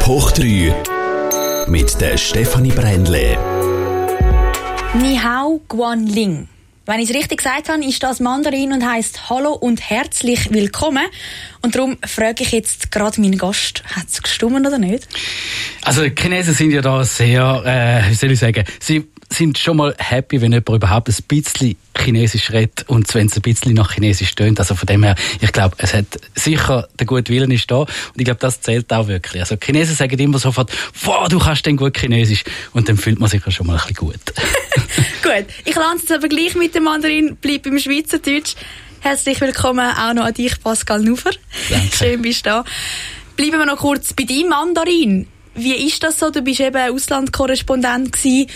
Hoch 3 mit der Stefanie Brändle. Ni hao Guan Ling. Wenn ich es richtig gesagt habe, ist das Mandarin und heisst Hallo und herzlich willkommen. Und darum frage ich jetzt gerade meinen Gast, hat es gestimmt oder nicht? Also die Chinesen sind ja da sehr, wie soll ich sagen, sie sind schon mal happy, wenn jemand überhaupt ein bisschen Chinesisch redet und wenn es ein bisschen nach Chinesisch tönt. Also von dem her, ich glaube, es hat sicher, der gute Willen ist da und ich glaube, das zählt auch wirklich. Also die Chinesen sagen immer sofort, wow, du kannst denn gut Chinesisch und dann fühlt man sich ja schon mal ein bisschen gut. Gut, ich lande jetzt aber gleich mit dem Mandarin, bleib im Schweizerdeutsch. Herzlich willkommen auch noch an dich, Pascal Nufer. Danke. Schön bist du da. Bleiben wir noch kurz bei deinem Mandarin. Wie ist das so? Du bist eben Auslandskorrespondent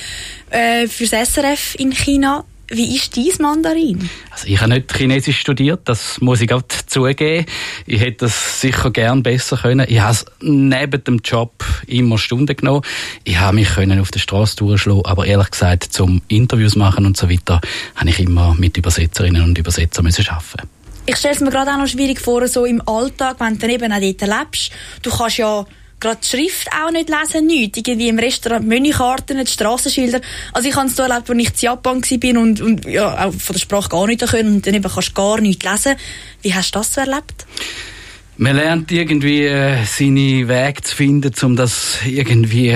fürs SRF in China. Wie ist dein Mandarin? Also ich habe nicht Chinesisch studiert, das muss ich gerade zugeben. Ich hätte das sicher gern besser können. Ich habe neben dem Job immer Stunden genommen. Ich habe mich auf der Straße durchschlagen, aber ehrlich gesagt, zum Interviews machen und so weiter, habe ich immer mit Übersetzerinnen und Übersetzern arbeiten. Ich stelle es mir gerade auch noch schwierig vor, so im Alltag, wenn du dann eben auch dort lebst. Du kannst ja gerade die Schrift auch nicht lesen, nichts. Irgendwie im Restaurant Menükarten, die Strassenschilder. Also ich habe es so erlebt, als ich in Japan war und ja, auch von der Sprache gar nichts können und dann eben kannst du gar nichts lesen. Wie hast du das so erlebt? Man lernt irgendwie seine Wege zu finden, um das irgendwie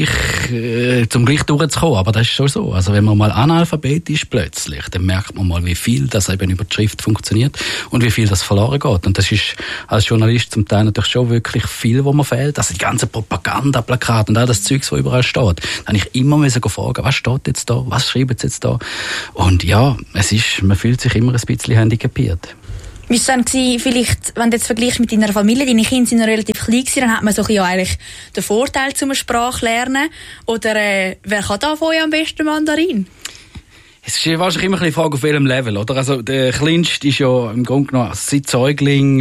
gleich durchzukommen. Aber das ist schon so. Also wenn man mal Analphabet ist plötzlich, dann merkt man mal, wie viel das eben über die Schrift funktioniert und wie viel das verloren geht. Und das ist als Journalist zum Teil natürlich schon wirklich viel, wo man fehlt. Also die ganze Propagandaplakate und all das Zeugs, was überall steht. Da habe ich immer fragen, was steht jetzt da? Was schreiben sie jetzt da? Und ja, man fühlt sich immer ein bisschen handicapiert. Wie war es dann vielleicht, wenn du jetzt vergleichst mit deiner Familie, deine Kinder sind ja relativ klein gewesen, dann hat man so ja eigentlich den Vorteil zum Sprachlernen. Oder wer kann da von euch am besten Mandarin? Es ist wahrscheinlich immer eine Frage, auf welchem Level, oder? Also, der Kleinste ist ja im Grunde genommen seit Säugling,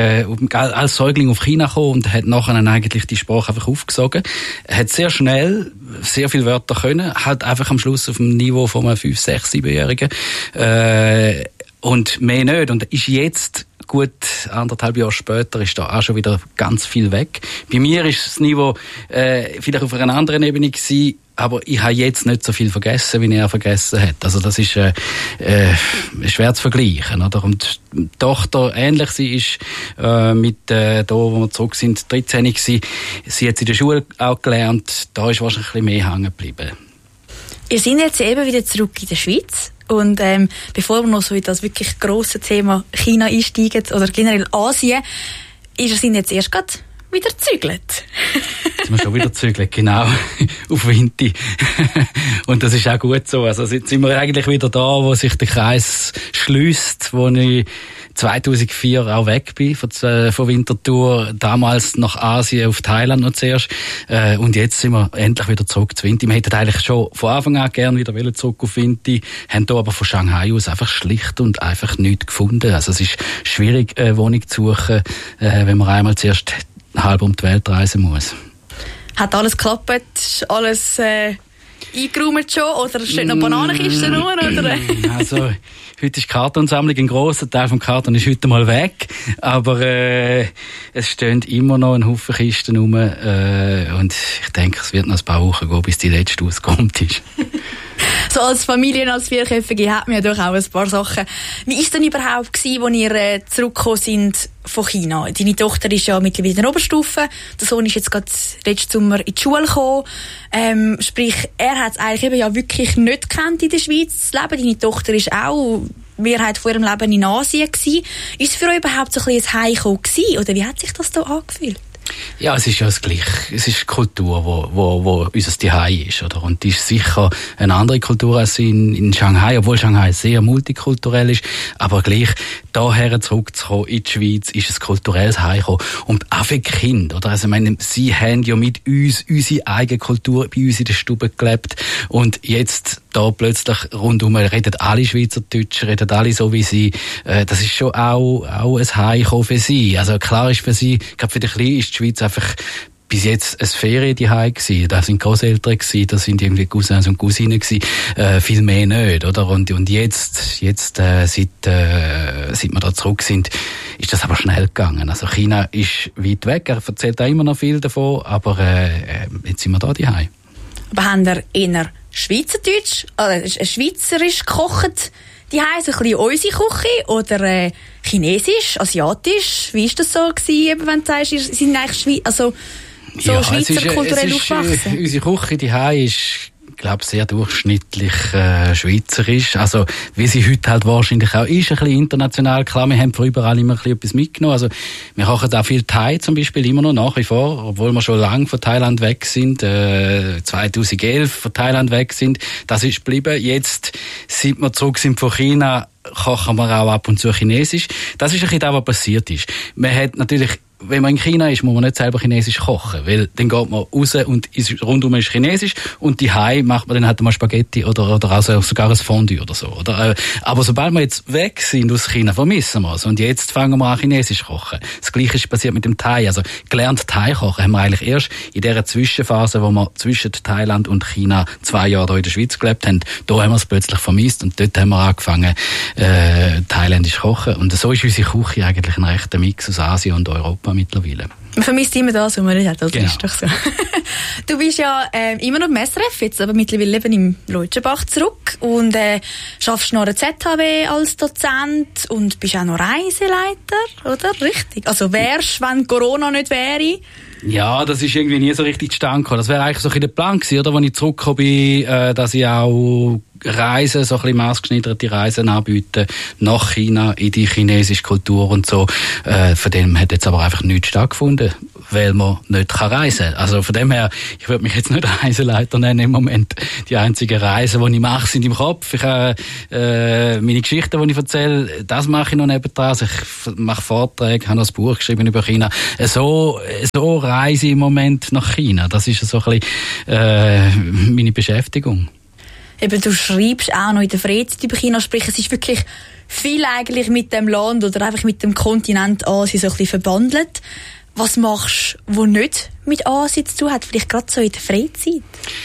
als Säugling auf China gekommen und hat nachher dann eigentlich die Sprache einfach aufgesogen. Er hat sehr schnell sehr viele Wörter können, halt einfach am Schluss auf dem Niveau von einem 5-, 6-, 7-Jährigen. Und mehr nicht. Und ist jetzt, gut 1,5 Jahre später, ist da auch schon wieder ganz viel weg. Bei mir ist das Niveau vielleicht auf einer anderen Ebene gewesen, aber ich habe jetzt nicht so viel vergessen, wie er vergessen hat. Also das ist schwer zu vergleichen, oder? Und die Tochter, ähnlich, sie ist mit da, wo wir zurück sind, 13 gewesen. Sie hat in der Schule auch gelernt, da ist wahrscheinlich ein bisschen mehr hängen geblieben. Ihr seid jetzt eben wieder zurück in der Schweiz. Und bevor wir noch so in das wirklich grosse Thema China einsteigen, oder generell Asien, sind jetzt erst gerade wieder gezügelt. Jetzt sind wir schon wieder gezügelt, genau, auf Winti. Und das ist auch gut so. Also jetzt sind wir eigentlich wieder da, wo sich der Kreis schliesst, wo ich 2004 auch weg bin von Winterthur, damals nach Asien, auf Thailand noch zuerst. Und jetzt sind wir endlich wieder zurück zu Winti. Wir hätten eigentlich schon von Anfang an gerne wieder zurück auf Winti, haben hier aber von Shanghai aus einfach schlicht und einfach nichts gefunden. Also es ist schwierig, eine Wohnung zu suchen, wenn man einmal zuerst halb um die Welt reisen muss. Hat alles geklappt? Alles eingeräumt schon? Oder steht noch Bananenkisten rum? Oder? Also, heute ist die Kartonsammlung, ein grosser Teil vom Karton ist heute mal weg. Aber es stehen immer noch ein Haufen Kisten rum. Und ich denke, es wird noch ein paar Wochen gehen, bis die letzte auskommt ist. So als Familie, als Vierköpfige hat man ja durchaus auch ein paar Sachen. Wie war es denn überhaupt gewesen, als ihr zurückgekommen sind von China? Deine Tochter ist ja mittlerweile in der Oberstufe. Der Sohn ist jetzt gerade letzten Sommer in die Schule gekommen. Sprich, er hat es eigentlich eben ja wirklich nicht gekannt, in der Schweiz zu leben. Deine Tochter ist auch Mehrheit von ihrem Leben in Asien gewesen. Ist es für euch überhaupt so ein bisschen ein Heimkommen gewesen? Oder wie hat sich das da angefühlt? Ja, es ist ja das Gleiche. Es ist die Kultur, wo unser Zuhause ist, oder? Und die ist sicher eine andere Kultur als in Shanghai, obwohl Shanghai sehr multikulturell ist. Aber gleich, daher zurückzukommen in die Schweiz, ist ein kulturelles Heimkommen. Und auch für die Kinder, oder? Also, ich meine, sie haben ja mit uns unsere eigene Kultur bei uns in der Stube gelebt. Und jetzt, da plötzlich rundum reden alle Schweizerdeutsch, reden alle so wie sie. Das ist schon auch ein Heimkommen für sie. Also, klar ist für sie, gerade für die Kleinen ist die Schweiz einfach bis jetzt ein Ferien daheim gsi. Da sind Großeltern gsi, da sind irgendwie Cousins und Cousinen gsi, viel mehr nicht, oder? Und jetzt seit wir da zurück sind, ist das aber schnell gegangen. Also China ist weit weg, er erzählt da immer noch viel davon, aber jetzt sind wir da daheim. Aber haben ihr eher Schweizerdeutsch, schweizerisch gekocht daheim, so ein bisschen unsere Küche, oder chinesisch, asiatisch? Wie ist das so gewesen, wenn du sagst, sie sind eigentlich Schweizer kulturell aufgewachsen? Unsere Küche daheim ist, glaube sehr durchschnittlich schweizerisch. Also wie sie heute halt wahrscheinlich auch ist, ein bisschen international. Klar, wir haben von überall immer ein bisschen etwas mitgenommen. Also wir kochen auch viel Thai zum Beispiel immer noch nach wie vor, obwohl wir schon lange von Thailand weg sind, 2011 von Thailand weg sind. Das ist geblieben. Jetzt, seit wir zurück sind von China, kochen wir auch ab und zu Chinesisch. Das ist ein bisschen das, was passiert ist. Man hat natürlich, wenn man in China ist, muss man nicht selber Chinesisch kochen, weil dann geht man raus und rundum ist Chinesisch und daheim macht man dann halt mal Spaghetti oder also sogar ein Fondue oder so. Oder? Aber sobald wir jetzt weg sind aus China, vermissen wir es. Und jetzt fangen wir an Chinesisch kochen. Das Gleiche ist passiert mit dem Thai. Also gelernt Thai kochen haben wir eigentlich erst in dieser Zwischenphase, wo wir zwischen Thailand und China 2 Jahre hier in der Schweiz gelebt haben. Da haben wir es plötzlich vermisst und dort haben wir angefangen thailändisch kochen. Und so ist unsere Küche eigentlich ein rechter Mix aus Asien und Europa mittlerweile. Man vermisst immer das, was man nicht hat, oder? Genau. Ist doch so. Du bist ja immer noch im SRF, jetzt aber mittlerweile eben im Leutschenbach zurück und schaffst noch an der ZHW als Dozent und bist auch noch Reiseleiter, oder? Richtig. Also wärst, wenn Corona nicht wäre? Ja, das ist irgendwie nie so richtig zustande gekommen. Das wäre eigentlich so ein bisschen der Plan gewesen, oder? Als ich zurückgekommen bin, dass ich auch Reisen, so ein bisschen maßgeschneiderte Reisen anbieten nach China, in die chinesische Kultur und so. Von dem hat jetzt aber einfach nichts stattgefunden, weil man nicht reisen kann. Also von dem her, ich würde mich jetzt nicht Reiseleiter nennen im Moment. Die einzigen Reisen, die ich mache, sind im Kopf. Ich habe meine Geschichten, die ich erzähle, das mache ich noch nebendran. Also ich mache Vorträge, habe noch ein Buch geschrieben über China. So reise ich im Moment nach China. Das ist so ein bisschen meine Beschäftigung. Eben, du schreibst auch noch in der Freizeit über China, sprich, es ist wirklich viel eigentlich mit dem Land oder einfach mit dem Kontinent Asien so ein bisschen verbandelt. Was machst du, was nicht mit Asien zu tun hat, vielleicht gerade so in der Freizeit?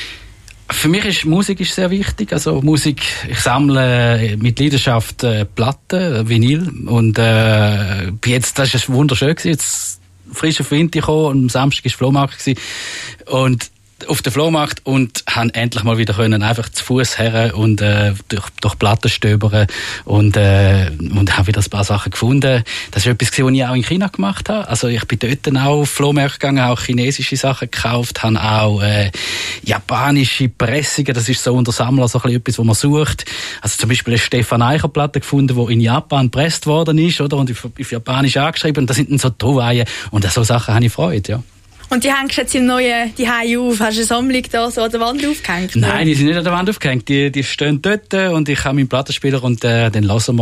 Für mich ist Musik sehr wichtig. Also Musik, ich sammle mit Leidenschaft Platten, Vinyl und jetzt, das ist wunderschön gewesen, jetzt frisch auf Winter gekommen und am Samstag war Flohmarkt gewesen. Und auf den Flohmarkt und haben endlich mal wieder können einfach zu Fuß her und durch Platten stöbern und habe wieder ein paar Sachen gefunden. Das ist etwas, was ich auch in China gemacht habe. Also ich bin dort auch auf Flohmärkte gegangen, auch chinesische Sachen gekauft, habe auch japanische Pressungen, das ist so unter Sammler so ein bisschen etwas, was man sucht. Also zum Beispiel eine Stefan Eicher Platte gefunden, die in Japan gepresst worden ist, oder, und auf Japanisch angeschrieben, und das sind dann so Trouvaillen und an so Sachen habe ich Freude, ja. Und die hängst jetzt im neuen Zuhause auf? Hast du eine Sammlung da so an der Wand aufgehängt? Nein, die sind nicht an der Wand aufgehängt. Die stehen dort und ich habe meinen Plattenspieler und dann hören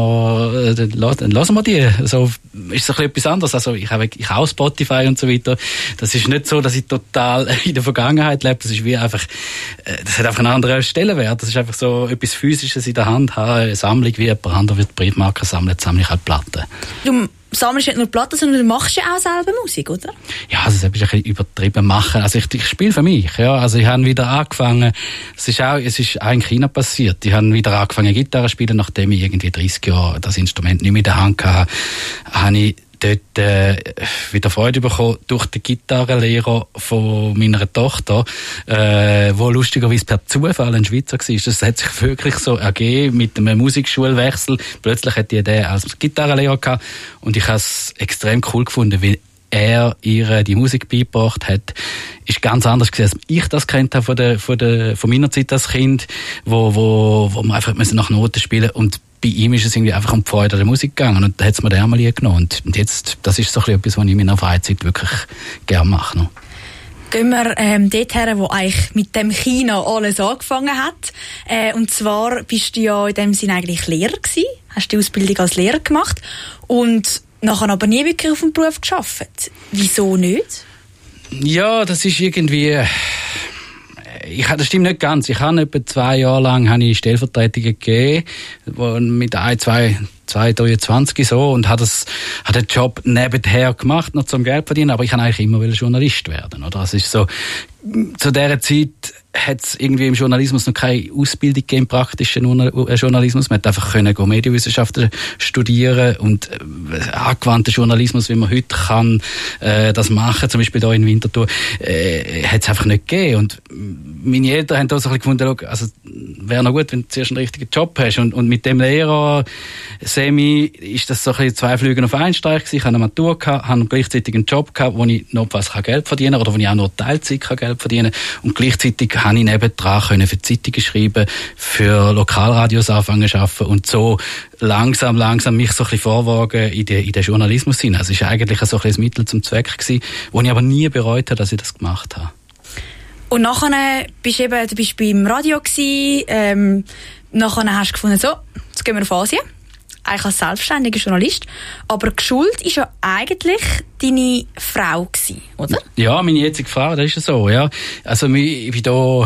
wir die. Also ist so etwas anderes. Also ich habe auch Spotify und so weiter. Das ist nicht so, dass ich total in der Vergangenheit lebe. Das ist wie einfach, das hat einfach einen anderen Stellenwert. Das ist einfach so etwas Physisches in der Hand haben. Eine Sammlung, wie jemand anderes wird Briefmarken sammeln, sammle ich halt Platten. Du sammelst nicht nur Platten, sondern du machst ja auch selber Musik, oder? Ja, also das ist ein bisschen übertrieben machen. Also ich spiele für mich, ja. Also ich habe wieder angefangen, es ist auch in China passiert. Ich habe wieder angefangen Gitarre zu spielen, nachdem ich irgendwie 30 Jahre das Instrument nicht mehr in der Hand hatte, habe ich dort wieder Freude bekommen durch den Gitarrenlehrer von meiner Tochter, wo lustigerweise per Zufall ein Schweizer war. Das hat sich wirklich so ergeben mit einem Musikschulwechsel. Plötzlich hatte ich den als Gitarrenlehrer gehabt und ich habe es extrem cool gefunden, weil er ihr die Musik beigebracht hat, ist ganz anders gewesen, als ich das kennt habe von meiner Zeit als Kind, wo man einfach nach Noten spielen musste. Und bei ihm ist es irgendwie einfach um die Freude der Musik gegangen und da hat es mir den einmal genommen. Und jetzt, das ist so etwas, was ich in meiner Freizeit wirklich gerne mache. Noch. Gehen wir dort her, wo eigentlich mit dem China alles angefangen hat. Und zwar bist du ja in dem Sinne eigentlich Lehrer gewesen, hast die Ausbildung als Lehrer gemacht und nachher aber nie wirklich auf dem Beruf gearbeitet. Wieso nicht? Ja, das ist irgendwie... Das stimmt nicht ganz. Ich habe etwa 2 Jahre lang Stellvertretungen gegeben, wo mit 2 23 so und habe den Job nebenher gemacht, noch zum Geld verdienen, aber ich kann eigentlich immer Journalist werden, oder? Das ist so, zu dieser Zeit hat es irgendwie im Journalismus noch keine Ausbildung gegeben, praktischen Journalismus. Man hat einfach können Medienwissenschaften studieren und angewandten Journalismus, wie man heute kann, das machen, zum Beispiel hier in Winterthur, hat es einfach nicht gegeben. Und meine Eltern haben da so ein bisschen gefunden, also wäre noch gut, wenn du zuerst einen richtigen Job hast. Und mit dem Lehrer Semi ist das so ein bisschen 2 Flüge auf einen Streich gewesen. Ich hatte eine Matur gehabt, habe gleichzeitig einen Job gehabt, wo ich noch was Geld verdienen kann oder wo ich auch nur Teilzeit Geld verdienen kann. Und gleichzeitig habe ich nebendran für Zeitungen schreiben, für Lokalradios anfangen zu arbeiten und so langsam mich so ein bisschen vorwagen in den Journalismus hinein. Also es war eigentlich so ein bisschen das Mittel zum Zweck gewesen, wo ich aber nie bereut habe, dass ich das gemacht habe. Und nachher bist du beim Radio gewesen, nachher hast du gefunden, so, jetzt gehen wir auf Asien. Eigentlich als selbstständiger Journalist. Aber geschult ist ja eigentlich deine Frau gewesen, oder? Ja, meine jetzige Frau, das ist ja so, ja. Also, wir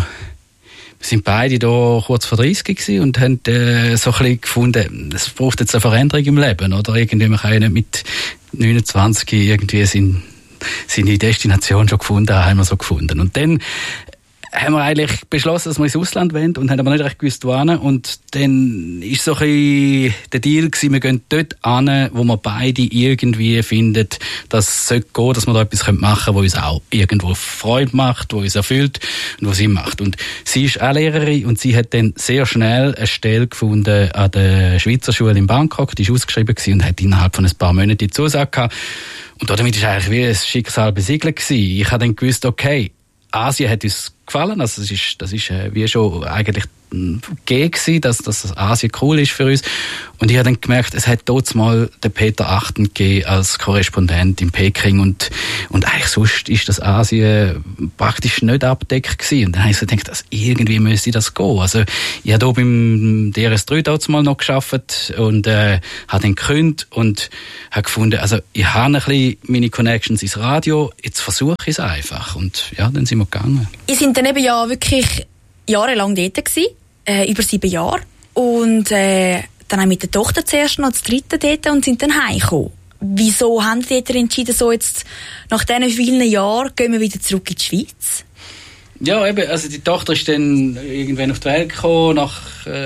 sind beide da kurz vor 30 gewesen und haben so ein bisschen gefunden, es braucht jetzt eine Veränderung im Leben, oder? Irgendwie, man kann ja nicht mit 29 irgendwie seine Destination schon gefunden haben wir so gefunden. Und dann haben wir eigentlich beschlossen, dass wir ins Ausland wollen und haben aber nicht recht gewusst, wohin. Und dann ist so ein bisschen der Deal gewesen, wir gehen dort hin, wo wir beide irgendwie finden, dass es gehen sollte, dass wir da etwas machen können, was uns auch irgendwo Freude macht, was uns erfüllt und was Sinn macht. Und sie ist auch Lehrerin und sie hat dann sehr schnell eine Stelle gefunden an der Schweizer Schule in Bangkok. Die war ausgeschrieben gewesen und hat innerhalb von ein paar Monaten die Zusage gehabt. Und damit war eigentlich wie ein Schicksal besiegelt gewesen. Ich habe dann gewusst, okay, Asien hat uns gefallen, also das ist wie schon eigentlich gegeben, dass Asien cool ist für uns. Und ich habe dann gemerkt, es hat dort mal den Peter Achten gegeben als Korrespondent in Peking und eigentlich sonst ist das Asien praktisch nicht abgedeckt gewesen. Und dann habe ich so gedacht, also irgendwie müsste das gehen. Also ich habe hier beim DRS3 dort mal noch gearbeitet und habe dann gekündigt und habe gefunden, also ich habe ein bisschen meine Connections ins Radio, jetzt versuche ich es einfach. Und ja, dann sind wir gegangen. Ihr seid dann eben ja wirklich jahrelang dort gewesen, über 7 Jahre. Und dann haben mit der Tochter zuerst noch das 3. dort und sind dann heimgekommen. Wieso haben die dort entschieden, so jetzt nach diesen vielen Jahren gehen wir wieder zurück in die Schweiz? Ja, eben, also die Tochter ist dann irgendwann auf die Welt gekommen, nach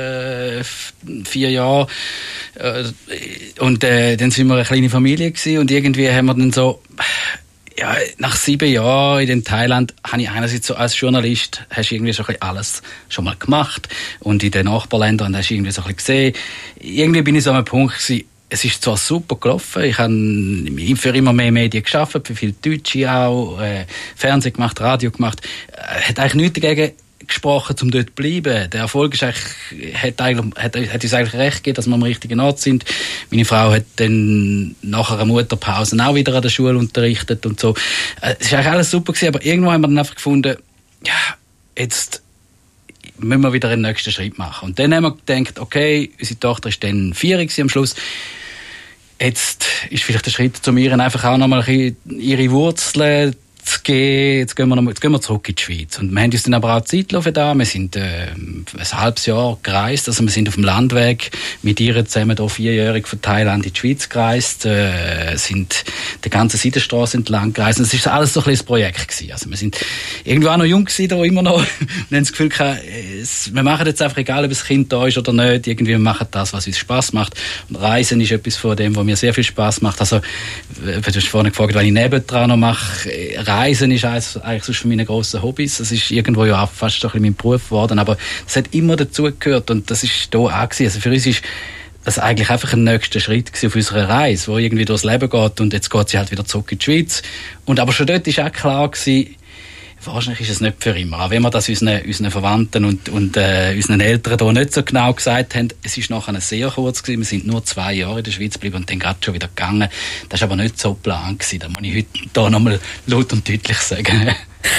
4 Jahren. Und dann sind wir eine kleine Familie gewesen und irgendwie haben wir dann so... Ja, nach 7 Jahren in Thailand habe ich einerseits so als Journalist hast du irgendwie so ein bisschen alles schon mal gemacht und in den Nachbarländern hast du irgendwie so ein bisschen gesehen. Irgendwie bin ich so an einem Punkt gewesen, es ist zwar super gelaufen, ich habe für immer mehr Medien gearbeitet, für viele Deutsche auch, Fernsehen gemacht, Radio gemacht, hat eigentlich nichts dagegen gesprochen, um dort zu bleiben. Der Erfolg ist eigentlich, hat uns eigentlich recht gegeben, dass wir am richtigen Ort sind. Meine Frau hat dann nach einer Mutterpause auch wieder an der Schule unterrichtet und so. Es war eigentlich alles super gewesen, aber irgendwann haben wir dann einfach gefunden, ja, jetzt müssen wir wieder einen nächsten Schritt machen. Und dann haben wir gedacht, okay, unsere Tochter ist dann 4 am Schluss. Jetzt ist vielleicht der Schritt zu mir einfach auch nochmal ihre Wurzeln jetzt gehen wir zurück in die Schweiz. Und wir haben uns dann aber auch Zeit für da. Wir sind ein halbes Jahr gereist. Also wir sind auf dem Landweg mit ihr zusammen hier 4-jährig von Thailand in die Schweiz gereist, sind die ganze Seidenstrasse entlang gereist. Und es war alles so ein bisschen ein Projekt gewesen. Also wir sind irgendwo auch noch jung gewesen, da immer noch. Und haben das Gefühl gehabt, wir machen jetzt einfach, egal ob das Kind da ist oder nicht, irgendwie wir machen das, was uns Spass macht. Und Reisen ist etwas von dem, was mir sehr viel Spass macht. Also, du hast vorhin gefragt, was ich nebendran noch mache. Reisen ist eigentlich sonst von meinen grossen Hobbys. Das ist irgendwo ja auch fast so ein bisschen mein Beruf geworden. Aber das hat immer dazugehört. Und das ist hier auch gewesen. Also für uns ist das eigentlich einfach ein nächster Schritt auf unserer Reise, wo irgendwie durchs Leben geht. Und jetzt geht sie halt wieder zurück in die Schweiz. Und aber schon dort ist auch klar gewesen, wahrscheinlich ist es nicht für immer. Auch wenn wir das unseren Verwandten und unseren Eltern hier nicht so genau gesagt haben, es ist nachher sehr kurz gewesen. Wir sind nur 2 Jahre in der Schweiz geblieben und dann gerade schon wieder gegangen. Das war aber nicht so geplant gewesen. Das muss ich heute hier nochmal laut und deutlich sagen.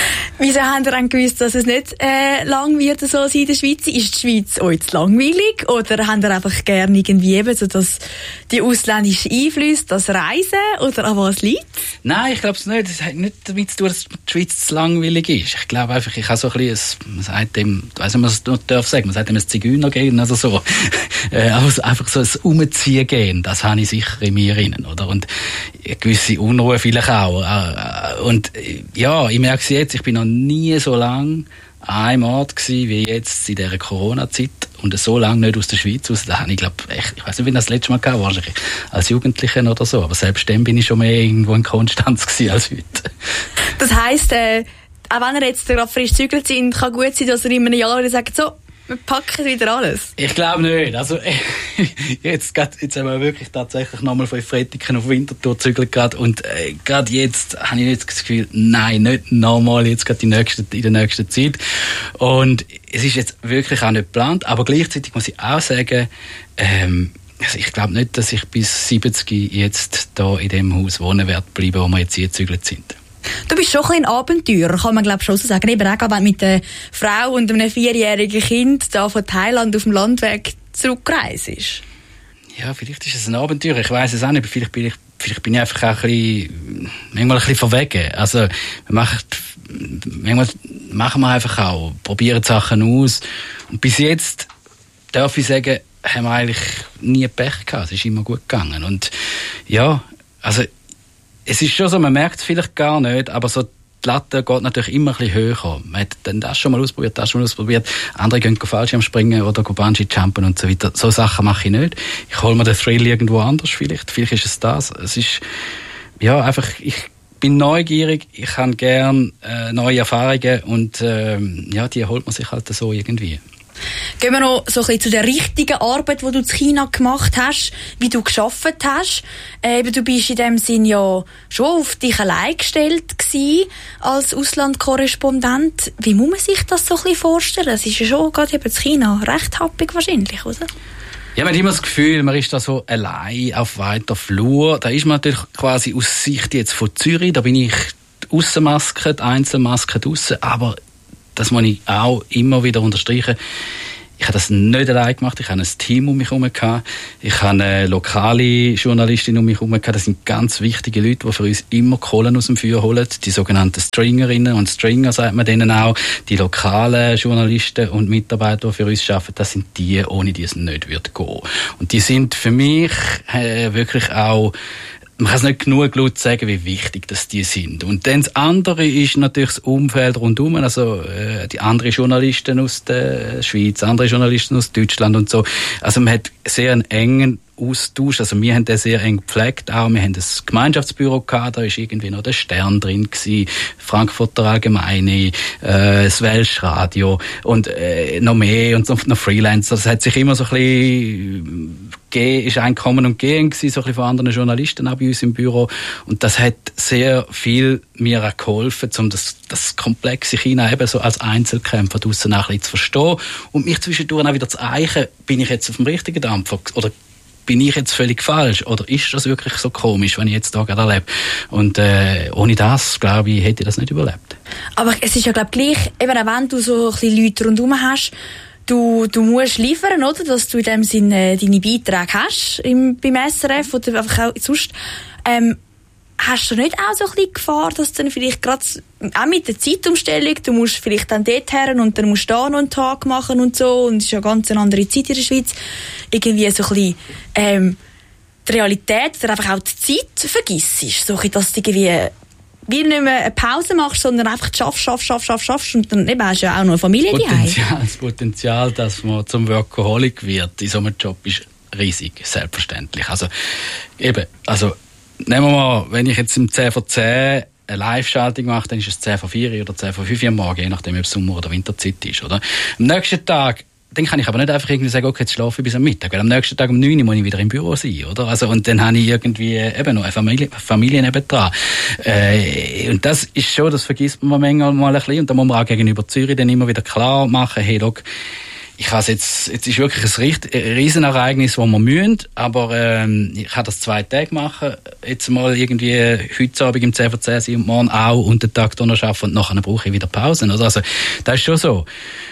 Wieso habt ihr dann gewusst, dass es nicht lang wird so sein in der Schweiz? Ist die Schweiz euch zu langweilig? Oder habt ihr einfach gerne irgendwie eben so die ausländischen Einflüsse, das Reisen? Oder an was liegt? Nein, ich glaube es nicht. Es hat nicht damit zu tun, dass die Schweiz zu langweilig ist. Ich glaube einfach, ich habe so ein bisschen, man sagt dem, ich weiss nicht, was man darf sagen, man sagt dem ein Zigeunergehen, also so. Also einfach so ein Umziehen-Gehen, das habe ich sicher in mir drin, oder? Und eine gewisse Unruhe vielleicht auch. Und ja, ich merke es jetzt, ich bin noch nie so lange an einem Ort gewesen, wie jetzt in dieser Corona-Zeit und so lange nicht aus der Schweiz raus. Da habe ich, glaube ich weiß nicht, wie das letzte Mal gehabt, wahrscheinlich als Jugendlicher oder so, aber selbst dann bin ich schon mehr irgendwo in Konstanz gewesen als heute. Das heisst, auch wenn ihr jetzt gerade frisch gezügelt sind, kann gut sein, dass ihr in einem Jahr wieder sagt, so, wir packen wieder alles. Ich glaube nicht. Also, jetzt haben wir wirklich tatsächlich nochmal 5 Freitagen auf Winterthur gezügelt gerade. Und gerade jetzt habe ich nicht das Gefühl, nein, nicht nochmal jetzt gerade in der nächsten Zeit. Und es ist jetzt wirklich auch nicht geplant. Aber gleichzeitig muss ich auch sagen, also ich glaube nicht, dass ich bis 70 jetzt da in dem Haus wohnen werde bleiben, wo wir jetzt hier gezügelt sind. Du bist schon ein Abenteurer, kann man glaube schon so sagen. Eben auch wenn du mit einer Frau und einem 4-jährigen Kind da von Thailand auf dem Landweg zurückgereist ist. Ja, vielleicht ist es ein Abenteuer. Ich weiss es auch nicht. Vielleicht bin ich einfach auch manchmal ein bisschen verwegen. Also, manchmal machen wir einfach auch, probieren Sachen aus. Und bis jetzt darf ich sagen, haben wir eigentlich nie Pech gehabt. Es ist immer gut gegangen. Und ja, also, es ist schon so, man merkt es vielleicht gar nicht, aber so die Latte geht natürlich immer ein bisschen höher. Man hat dann das schon mal ausprobiert, andere gehen Fallschirmspringen oder Bungee-Jumpen und so weiter. So Sachen mache ich nicht. Ich hole mir den Thrill irgendwo anders vielleicht ist es das. Es ist, ja, einfach, ich bin neugierig, ich habe gern neue Erfahrungen und ja, die holt man sich halt so irgendwie. Gehen wir noch so ein bisschen zu der richtigen Arbeit, die du in China gemacht hast, wie du gearbeitet hast. Du bist in dem Sinn ja schon auf dich allein gestellt gewesen, als Auslandkorrespondent. Wie muss man sich das so ein bisschen vorstellen? Das ist ja schon gerade eben in China recht happig wahrscheinlich, oder? Ja, man hat immer das Gefühl, man ist da so allein auf weiter Flur. Da ist man natürlich quasi aus Sicht jetzt von Zürich. Da bin ich die Aussenmaske, die Einzelmaske draussen, aber das muss ich auch immer wieder unterstreichen. Ich habe das nicht allein gemacht. Ich habe ein Team um mich herum gehabt. Ich habe eine lokale Journalistin um mich herum gehabt. Das sind ganz wichtige Leute, die für uns immer Kohlen aus dem Feuer holen. Die sogenannten Stringerinnen und Stringer, sagt man denen auch. Die lokalen Journalisten und Mitarbeiter, die für uns arbeiten, das sind die, ohne die es nicht wird gehen. Und die sind für mich wirklich auch, man kann es nicht genug laut sagen, wie wichtig das die sind. Und dann das andere ist natürlich das Umfeld rundherum, also die anderen Journalisten aus der Schweiz, andere Journalisten aus Deutschland und so. Also man hat sehr einen engen Austausch, also wir haben den sehr eng gepflegt auch. Wir haben das Gemeinschaftsbüro gehabt, da ist irgendwie noch der Stern drin gewesen, Frankfurter Allgemeine, das Welsh Radio und noch mehr und noch Freelancer. Das hat sich immer so ein bisschen ist Einkommen und Gehen gewesen, so ein bisschen von anderen Journalisten auch bei uns im Büro. Und das hat sehr viel mir auch geholfen, um das komplexe China eben so als Einzelkämpfer draussen auch ein bisschen zu verstehen und mich zwischendurch auch wieder zu eichen, bin ich jetzt auf dem richtigen Dampfer oder bin ich jetzt völlig falsch? Oder ist das wirklich so komisch, wenn ich jetzt da gerade erlebe? Und ohne das, glaube ich, hätte ich das nicht überlebt. Aber es ist ja, glaube ich, gleich, eben auch wenn du so ein bisschen Leute rundherum hast, du musst liefern, oder? Dass du in dem Sinne deine Beiträge hast beim SRF oder einfach auch sonst. Hast du nicht auch so ein bisschen Gefahr, dass dann vielleicht gerade auch mit der Zeitumstellung, du musst vielleicht dann dort her und dann musst du da noch einen Tag machen und so, und es ist ja ganz eine andere Zeit in der Schweiz, irgendwie so ein bisschen die Realität oder einfach auch die Zeit vergisst, so dass du irgendwie wie nicht mehr eine Pause machst, sondern einfach schaffst und dann eben hast du ja auch noch eine Familie daheim. Das Potenzial, dass man zum Workaholic wird in so einem Job, ist riesig, selbstverständlich. Also eben, nehmen wir mal, wenn ich jetzt im 10 vor 10 eine Live-Schaltung mache, dann ist es 10 vor 4 oder 10 vor 5 am Morgen, je nachdem, ob es Sommer- oder Winterzeit ist, oder? Am nächsten Tag, dann kann ich aber nicht einfach irgendwie sagen, okay, jetzt schlafe ich bis am Mittag, weil am nächsten Tag um 9 Uhr muss ich wieder im Büro sein, oder? Also, und dann habe ich irgendwie eben noch eine Familie nebendran. Und das ist schon, das vergisst man manchmal mal ein bisschen, und da muss man auch gegenüber Zürich dann immer wieder klar machen, hey, look, jetzt ist wirklich ein Riesenereignis, das wir müssen, aber ich kann das 2 Tage machen, jetzt mal irgendwie heute Abend im 10 vor 10 sein und morgen auch und den Tag noch arbeiten und nachher brauche ich wieder Pausen. Also das ist schon so.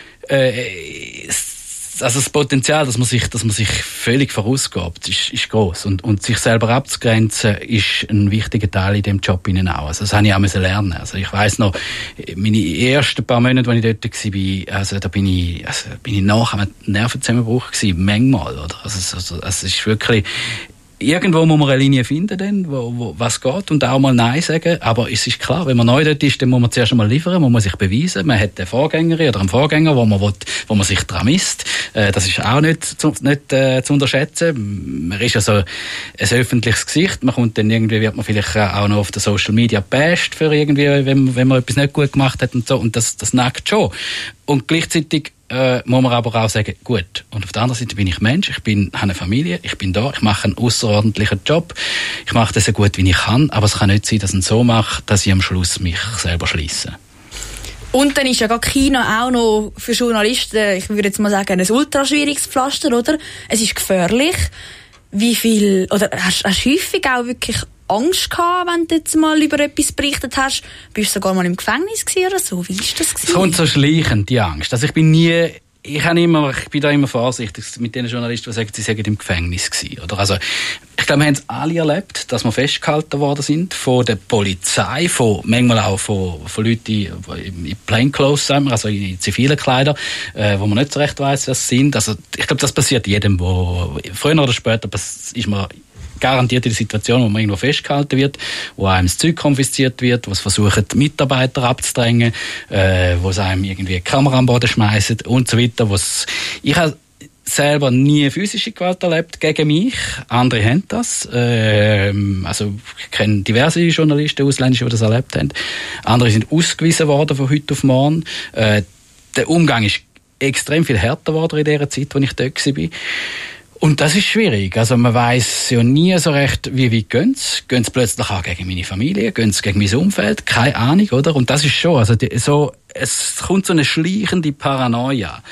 Also das Potenzial, dass man sich völlig vorausgibt, ist gross. Und sich selber abzugrenzen, ist ein wichtiger Teil in dem Job innen auch. Also das habe ich auch lernen. Also ich weiss noch, meine ersten paar Monate, als ich dort war, also da bin ich nach einem Nervenzusammenbruch gewesen, manchmal, oder? Also es ist wirklich, irgendwo muss man eine Linie finden, dann, wo was geht, und auch mal Nein sagen. Aber es ist klar, wenn man neu dort ist, dann muss man zuerst einmal liefern, muss man sich beweisen. Man hat eine Vorgängerin oder einen Vorgänger, wo man sich dran misst. Das ist auch nicht zu unterschätzen. Man ist also ein öffentliches Gesicht. Man kommt dann irgendwie, wird man vielleicht auch noch auf den Social Media bashed für irgendwie, wenn man etwas nicht gut gemacht hat und so. Und das nagt schon. Und gleichzeitig muss man aber auch sagen, gut, und auf der anderen Seite bin ich Mensch, habe eine Familie, ich bin da, ich mache einen außerordentlichen Job, ich mache das so gut, wie ich kann, aber es kann nicht sein, dass ich es so mache, dass ich am Schluss mich selber schliesse. Und dann ist ja gerade Kino auch noch für Journalisten, ich würde jetzt mal sagen, ein ultra schwieriges Pflaster, oder? Es ist gefährlich. Wie viel, oder hast du häufig auch wirklich Angst gehabt, wenn du jetzt mal über etwas berichtet hast? Bist du sogar mal im Gefängnis gewesen oder so? Wie ist das gewesen? Es kommt so schleichend, die Angst. Also ich bin da immer vorsichtig mit den Journalisten, die sagen, sie seien im Gefängnis gewesen, oder? Also, ich glaube, wir haben es alle erlebt, dass wir festgehalten worden sind von der Polizei, manchmal auch von Leuten in Plainclothes, also in zivilen Kleidern, wo man nicht so recht weiss, was sie sind. Also, ich glaube, das passiert jedem, wo früher oder später ist man garantiert in der Situation, wo man irgendwo festgehalten wird, wo einem das Zeug konfisziert wird, wo es versuchen, Mitarbeiter abzudrängen, wo es einem irgendwie eine Kamera am Boden schmeißen und so weiter. Ich habe selber nie physische Gewalt erlebt gegen mich. Andere haben das. Also ich kenne diverse Journalisten, Ausländische, die das erlebt haben. Andere sind ausgewiesen worden von heute auf morgen. Der Umgang ist extrem viel härter geworden in der Zeit, als ich dort war. Und das ist schwierig. Also man weiss ja nie so recht, wie weit gehen sie. Gehen sie plötzlich auch gegen meine Familie? Gehen sie gegen mein Umfeld? Keine Ahnung, oder? Und das ist schon, also es kommt so eine schleichende Paranoia,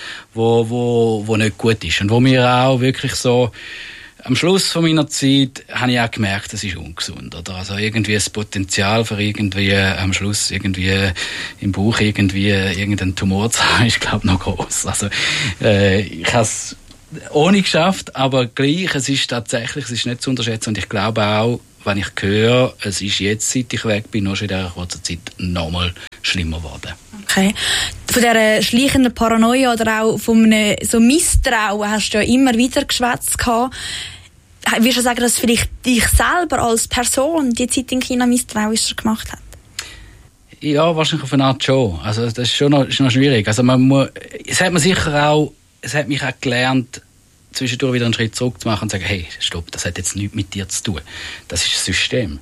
wo nicht gut ist. Und wo mir auch wirklich so, am Schluss von meiner Zeit habe ich auch gemerkt, das ist ungesund, oder? Also irgendwie das Potenzial für irgendwie am Schluss irgendwie im Bauch irgendeinen Tumor zu haben, ist, glaube ich, noch gross. Also ich habe es ohne geschafft, aber gleich, es ist nicht zu unterschätzen, und ich glaube auch, wenn ich höre, es ist jetzt, seit ich weg bin, noch schon in dieser kurzen Zeit nochmal schlimmer geworden. Okay. Von dieser schleichenden Paranoia oder auch von einem so Misstrauen hast du ja immer wieder geschwätzt gehabt. Würdest du sagen, dass vielleicht dich selber als Person die Zeit in China misstrauischer gemacht hat? Ja, wahrscheinlich auf eine Art schon. Also das ist schon noch schwierig. Also es hat mich auch gelernt, zwischendurch wieder einen Schritt zurück zu machen und zu sagen, hey, stopp, das hat jetzt nichts mit dir zu tun. Das ist das System.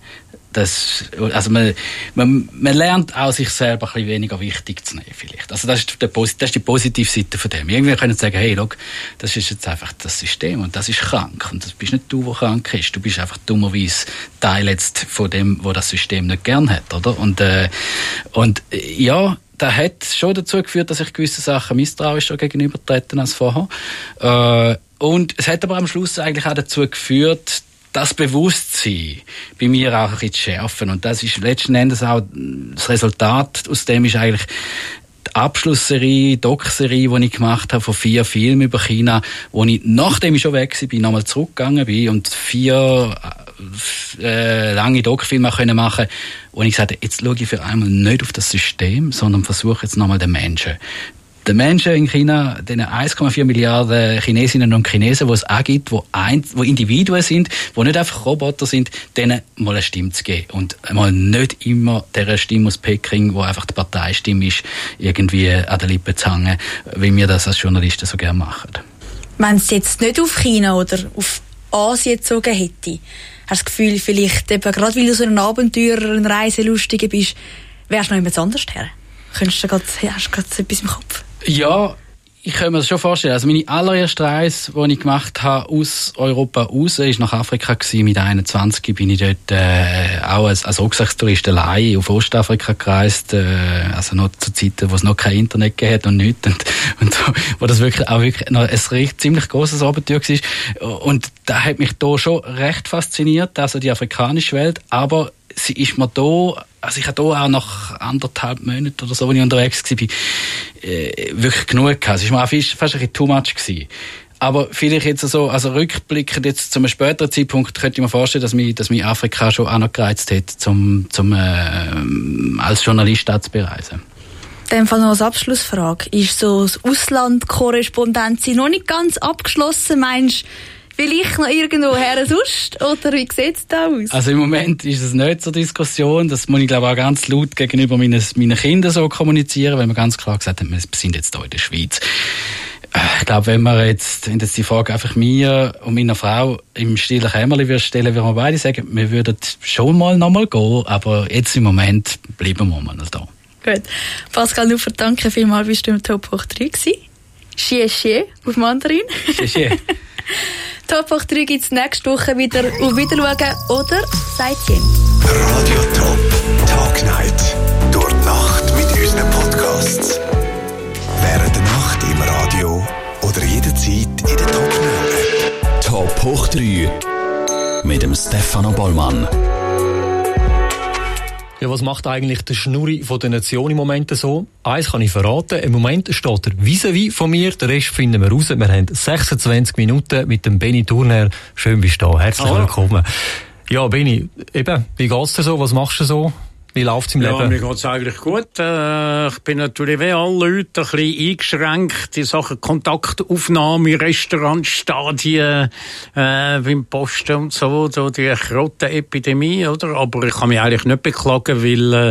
Also man lernt auch, sich selber ein bisschen weniger wichtig zu nehmen, vielleicht. Also das ist die positive Seite von dem. Irgendwie können sie sagen, hey, look, das ist jetzt einfach das System und das ist krank. Und das bist nicht du, der krank ist. Du bist einfach dummerweise Teil jetzt von dem, wo das System nicht gern hat, oder? Und ja, das hat schon dazu geführt, dass ich gewisse Sachen misstrauischer gegenübertreten als vorher. Und es hat aber am Schluss eigentlich auch dazu geführt, das Bewusstsein bei mir auch ein bisschen zu schärfen. Und das ist letzten Endes auch das Resultat aus dem ist eigentlich die Abschlussserie, Doc-Serie, die ich gemacht habe von 4 Filmen über China, wo ich, nachdem ich schon weg war, nochmal zurückgegangen bin und 4 lange Doc-Filme machen konnte, wo ich gesagt habe, jetzt schaue ich für einmal nicht auf das System, sondern versuche jetzt nochmal den Menschen. Den Menschen in China, den 1,4 Milliarden Chinesinnen und Chinesen, die es auch gibt, die Individuen sind, die nicht einfach Roboter sind, denen mal eine Stimme zu geben. Und mal nicht immer dieser Stimme aus Peking, die einfach die Parteistimme ist, irgendwie an den Lippen zu hängen, wie wir das als Journalisten so gerne machen. Wenn es jetzt nicht auf China oder auf Asien gezogen hätte, hast du das Gefühl, vielleicht eben, gerade weil du so ein Abenteurer, ein Reiselustiger bist, wärst du noch jemand anders her? Hast du gerade etwas im Kopf? Ja, Ich kann mir das schon vorstellen. Also meine allererste Reise, die ich gemacht habe aus Europa raus, war nach Afrika gewesen. Mit 21 bin ich dort auch als Rucksackstourist allein auf Ostafrika gereist. Also noch zu Zeiten, wo es noch kein Internet gegeben hat und nichts. Und wo das wirklich noch ein ziemlich grosses Abenteuer war. Und da hat mich da schon recht fasziniert, also die afrikanische Welt. Aber sie ist mir da, also ich habe da auch nach 1,5 Monaten oder so, als ich unterwegs war, wirklich genug gehabt. Es war mir fast ein bisschen too much gewesen. Aber vielleicht jetzt so, also rückblickend jetzt zu einem späteren Zeitpunkt, könnte ich mir vorstellen, dass mich Afrika schon auch noch gereizt hat, als Journalist da zu bereisen. In dem Fall noch als Abschlussfrage. Ist so das Auslandkorrespondenz noch nicht ganz abgeschlossen? Meinst du, vielleicht noch irgendwo her sonst? Oder wie sieht es da aus? Also im Moment ist es nicht zur Diskussion. Das muss ich, glaube ich, auch ganz laut gegenüber meinen Kindern so kommunizieren, weil wir ganz klar gesagt haben, wir sind jetzt hier in der Schweiz. Ich glaube, wenn jetzt die Frage einfach mir und meiner Frau im stillen Kämmerlein stellen, würden wir beide sagen, wir würden schon mal nochmal gehen, aber jetzt im Moment bleiben wir mal da. Gut. Pascal Nuffer, danke vielmals, bist du im Top hoch 3 gewesen. Xie Xie auf Mandarin. Xie Xie. Top hoch 3 gibt es nächste Woche wieder und wieder schauen, oder? Seitchen. Radio Top Tag Night. Durch die Nacht mit unseren Podcasts. Während der Nacht im Radio oder jederzeit in der Top App. Top hoch 3 mit dem Stefano Bollmann. Ja, was macht eigentlich der Schnurri von der Nation im Moment so? Eins kann ich verraten, im Moment steht er vis-à-vis von mir, den Rest finden wir raus. Wir haben 26 Minuten mit dem Benny Turner. Schön bist du da, herzlich willkommen. Ja, Benny, eben, wie geht's dir so, was machst du so? Wie läuft's im Leben? Ja, mir geht's eigentlich gut. Ich bin natürlich wie alle Leute ein bisschen eingeschränkt in Sachen Kontaktaufnahme, Restaurants, Stadien, beim Posten und so die Krottenepidemie, oder? Aber ich kann mich eigentlich nicht beklagen, weil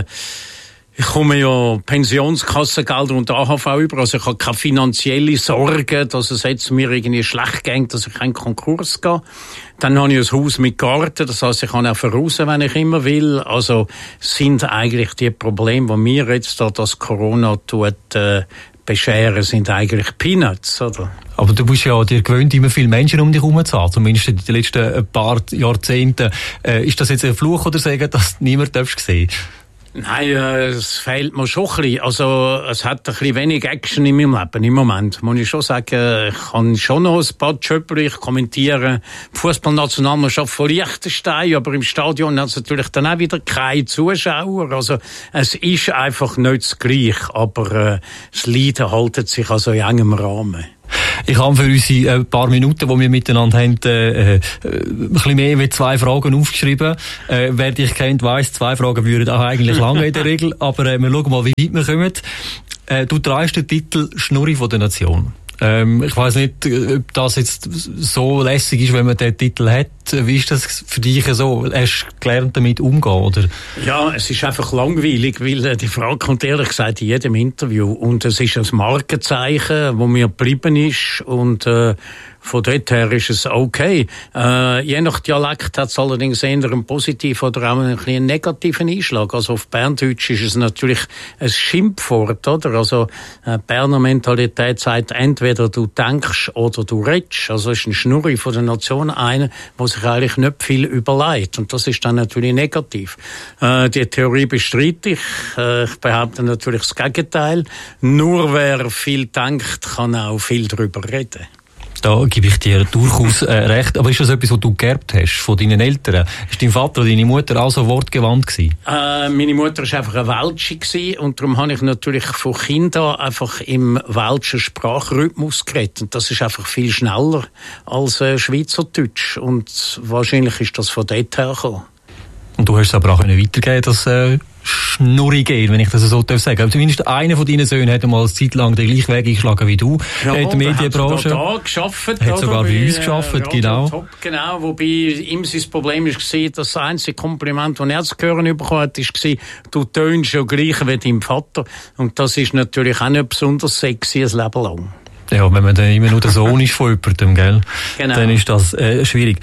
ich komme ja Pensionskassengelder und AHV über, also ich habe keine finanzielle Sorge, dass es jetzt mir irgendwie schlecht geht, dass ich keinen Konkurs gehe. Dann habe ich ein Haus mit Garten, das heisst, ich kann auch voraus, wenn ich immer will. Also sind eigentlich die Probleme, die mir jetzt da das Corona tut, bescheren, sind eigentlich Peanuts, oder? Aber du bist ja dir gewöhnt, immer viele Menschen um dich herum zu haben, zumindest in den letzten paar Jahrzehnten. Ist das jetzt ein Fluch oder sagen, dass niemand sehen darf? Nein, es fehlt mir schon ein bisschen. Also, es hat ein bisschen wenig Action in meinem Leben im Moment. Muss ich schon sagen, ich kann schon noch ein paar Jobber. Ich kommentiere die Fußballnationalmannschaft von Liechtenstein, aber im Stadion hat es natürlich dann auch wieder keine Zuschauer. Also, es ist einfach nicht das Gleiche, aber das Leiden hält sich also in engem Rahmen. Ich habe für unsere paar Minuten, die wir miteinander haben, ein bisschen mehr wie 2 Fragen aufgeschrieben. Wer dich kennt, weiss, 2 Fragen würden auch eigentlich lange in der Regel. Aber wir schauen mal, wie weit wir kommen. Du trägst den Titel Schnurri von der Nation. Ich weiss nicht, ob das jetzt so lässig ist, wenn man den Titel hat. Wie ist das für dich so? Hast du gelernt, damit umzugehen, oder? Ja, es ist einfach langweilig, weil die Frage kommt ehrlich gesagt in jedem Interview. Und es ist ein Markenzeichen, das mir geblieben ist. Und von dort her ist es okay. Je nach Dialekt hat es allerdings eher einen positiven oder auch einen negativen Einschlag. Also auf Berndeutsch ist es natürlich ein Schimpfwort, oder? Also Berner Mentalität sagt, entweder du denkst oder du redest. Also ist ein Schnurri von der Nation einer, der sich eigentlich nicht viel überlegt. Und das ist dann natürlich negativ. Die Theorie bestreite ich. Ich behaupte natürlich das Gegenteil. Nur wer viel denkt, kann auch viel darüber reden. Da gebe ich dir durchaus recht. Aber ist das etwas, was du geerbt hast von deinen Eltern? Ist dein Vater oder deine Mutter auch so wortgewandt gewesen? Meine Mutter war einfach eine Welsche gewesen, und darum habe ich natürlich von Kind an einfach im welschen Sprachrhythmus geredet. Und das ist einfach viel schneller als Schweizerdeutsch. Und wahrscheinlich ist das von dort her gekommen. Und du hast es aber auch weitergeben, das Schnurri gehen, wenn ich das so sagen darf. Zumindest einer von deinen Söhnen hat einmal eine Zeit lang den gleichen Weg eingeschlagen wie du in der Medienbranche. Da gearbeitet, hat sogar bei uns gearbeitet, genau. Top, genau. Wobei ihm sein Problem war, dass das einzige Kompliment, das er zu hören bekommen hat, war, du tönst ja gleich wie dein Vater. Und das ist natürlich auch nicht besonders sexy ein Leben lang. Ja, wenn man dann immer nur der Sohn ist von jemandem, gell? Genau. Dann ist das schwierig.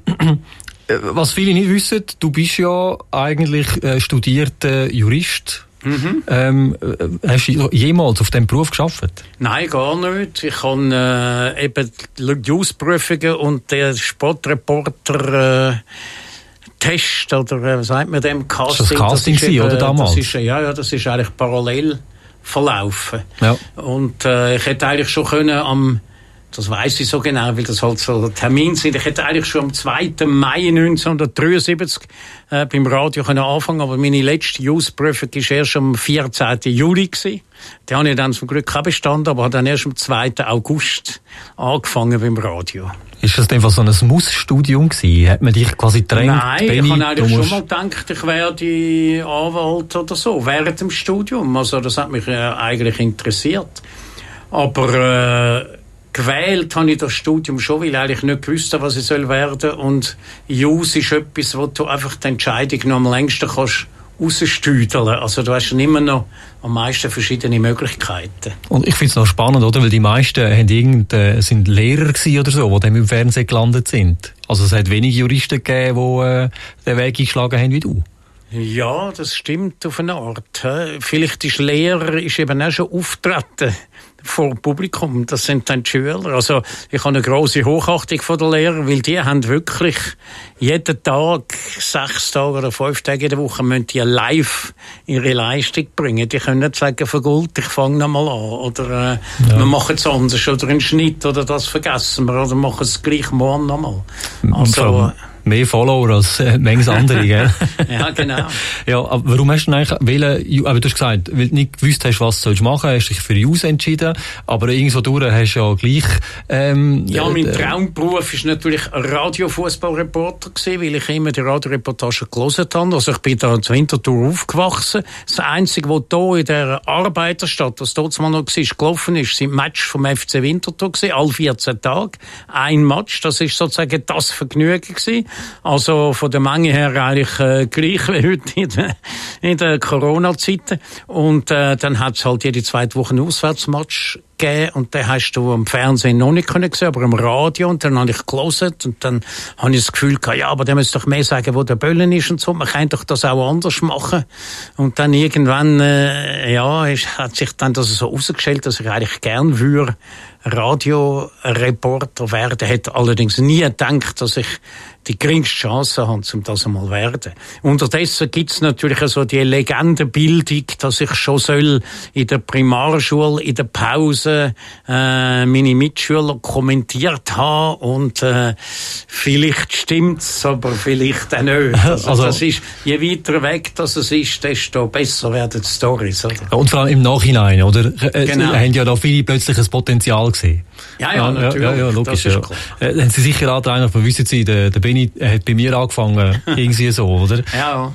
Was viele nicht wissen, du bist ja eigentlich studierter Jurist, Hast du jemals auf diesem Beruf gearbeitet? Nein, gar nicht. Ich habe eben die Ausprüfungen und den Sportreporter Test oder was sagt man dem? Casting. Das Casting das eben, oder damals? Das ist eigentlich parallel verlaufen. Ja. Und ich hätte eigentlich schon können das weiss ich so genau, weil das halt so Termine sind. Ich hätte eigentlich schon am 2. Mai 1973 beim Radio können anfangen, aber meine letzte Ausprüfung war erst am 14. Juli gewesen. Die habe ich dann zum Glück auch bestanden, aber habe dann erst am 2. August angefangen beim Radio. Ist das einfach so ein Muss-Studium gewesen? Hat man dich quasi gedrängt? Nein, Benni, ich habe eigentlich schon mal gedacht, ich werde Anwalt oder so, während dem Studium. Also das hat mich eigentlich interessiert. Aber gewählt habe ich das Studium schon, weil ich eigentlich nicht gewusst habe, was ich werden soll. Und Jus ist etwas, wo du einfach die Entscheidung noch am längsten kannst rausstüdeln. Also du hast immer noch am meisten verschiedene Möglichkeiten. Und ich finde es noch spannend, oder? Weil die meisten haben sind Lehrer gewesen oder so, die dann im Fernsehen gelandet sind. Also es hat wenige Juristen gegeben, die den Weg eingeschlagen haben wie du. Ja, das stimmt auf eine Art. Vielleicht ist Lehrer eben auch schon auftreten vor Publikum. Das sind dann die Schüler. Also ich habe eine grosse Hochachtung von den Lehrern, weil die haben wirklich jeden Tag, 6 Tage oder 5 Tage in der Woche, müssen die live ihre Leistung bringen. Die können nicht sagen, vergult, ich fange nochmal an. Oder wir machen es anders. Oder einen Schnitt. Oder das vergessen wir. Oder machen es gleich morgen nochmal. Also mehr Follower als manches andere, gell? Ja, genau. Ja, aber warum hast du denn eigentlich, aber du hast gesagt, weil du nicht gewusst hast, was du machen sollst, hast du dich für Jus entschieden, aber irgendwo durch hast du ja gleich, mein Traumberuf ist natürlich Radio-Fußballreporter gewesen, weil ich immer die Radioreportage gelesen habe. Also ich bin da zu Winterthur aufgewachsen. Das Einzige, was hier in der Arbeiterstadt, was dort mal noch war, gelaufen ist, sind Match vom FC Winterthur gewesen, alle 14 Tage. Ein Match, das ist sozusagen das Vergnügen gewesen. Also von der Menge her eigentlich gleich wie heute in der Corona-Zeiten. Und dann hat es halt jede 2 Wochen einen Auswärtsmatch gegeben und den hast du am Fernsehen noch nicht gesehen, aber im Radio. Und dann habe ich gelesen und dann habe ich das Gefühl gehabt, ja, aber der müsste doch mehr sagen, wo der Böllen ist und so. Man kann doch das auch anders machen. Und dann irgendwann, hat sich dann das so herausgestellt, dass ich eigentlich gern würde Radioreporter werden. Hätte allerdings nie gedacht, dass ich die geringste Chance habe, um das einmal zu werden. Unterdessen gibt es natürlich so die Legendenbildung, dass ich schon soll in der Primarschule, in der Pause meine Mitschüler kommentiert haben und vielleicht stimmt's, aber vielleicht auch nicht. Also das ist, je weiter weg das es ist, desto besser werden die Storys. Oder? Und vor allem im Nachhinein, oder? Genau. Haben ja da viele plötzlich ein Potenzial gesehen. Ja, natürlich. Ja, logisch, das ist klar. Haben Sie sicher auch einer von wissen Sie, der Benni hat bei mir angefangen, irgendwie so, oder? Ja.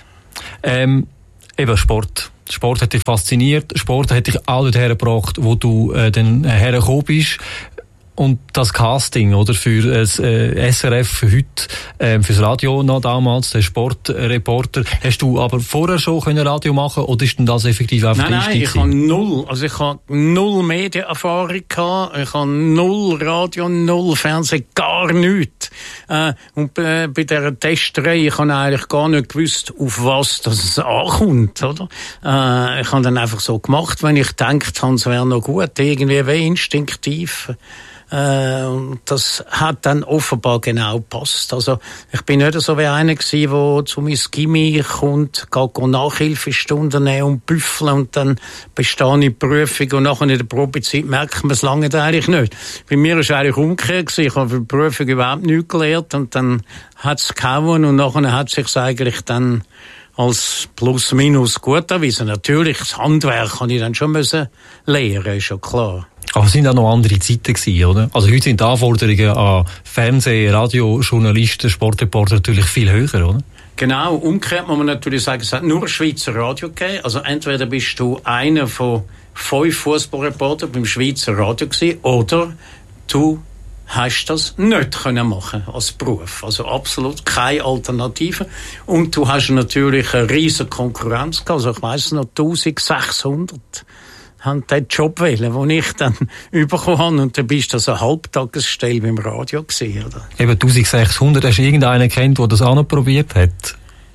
Eben Sport. Sport hat dich fasziniert. Sport hat dich auch dorthin gebracht, wo du dann hergekommen bist. Und das Casting, oder, für das SRF für heute, fürs Radio noch damals, der Sportreporter. Hast du aber vorher schon Radio machen können, oder ist denn das effektiv einfach der Einstieg? Ich habe null Medienerfahrung gehabt. Ich habe null Radio, null Fernsehen, gar nichts. Und bei dieser Testerei, ich habe eigentlich gar nicht gewusst, auf was das ankommt, oder? Ich habe dann einfach so gemacht, wenn ich gedacht habe, es wäre noch gut, irgendwie wie instinktiv. Das hat dann offenbar genau gepasst. Also ich bin nicht so wie einer gewesen, der zu mir Gimmi kommt, geht Nachhilfestunden nehmen und büffeln und dann bestehe ich die Prüfung und nachher in der Probezeit merkt man es lange eigentlich nicht. Bei mir war es eigentlich umgekehrt gewesen. Ich habe für die Prüfung überhaupt nichts gelernt und dann hat es gehauen und nachher hat es sich eigentlich dann als plus-minus gut erwiesen. Natürlich, das Handwerk kann ich dann schon lernen, ist ja klar. Aber es sind auch noch andere Zeiten gewesen, oder? Also heute sind die Anforderungen an Fernseh-, Radio-, Journalisten, Sportreporter natürlich viel höher, oder? Genau, umgekehrt muss man natürlich sagen, es hat nur Schweizer Radio gegeben. Also entweder bist du einer von 5 Fußballreportern beim Schweizer Radio gewesen, oder du hast das nicht können machen als Beruf. Also absolut keine Alternative. Und du hast natürlich eine riesige Konkurrenz gehabt. Also ich weiss noch, 1600 haben den Job wählen, den ich dann bekommen habe. Und dann bist du so eine Halbtagesstelle beim Radio gewesen, oder? Eben 1600, hast du irgendeinen kennt, der das auch noch probiert hat?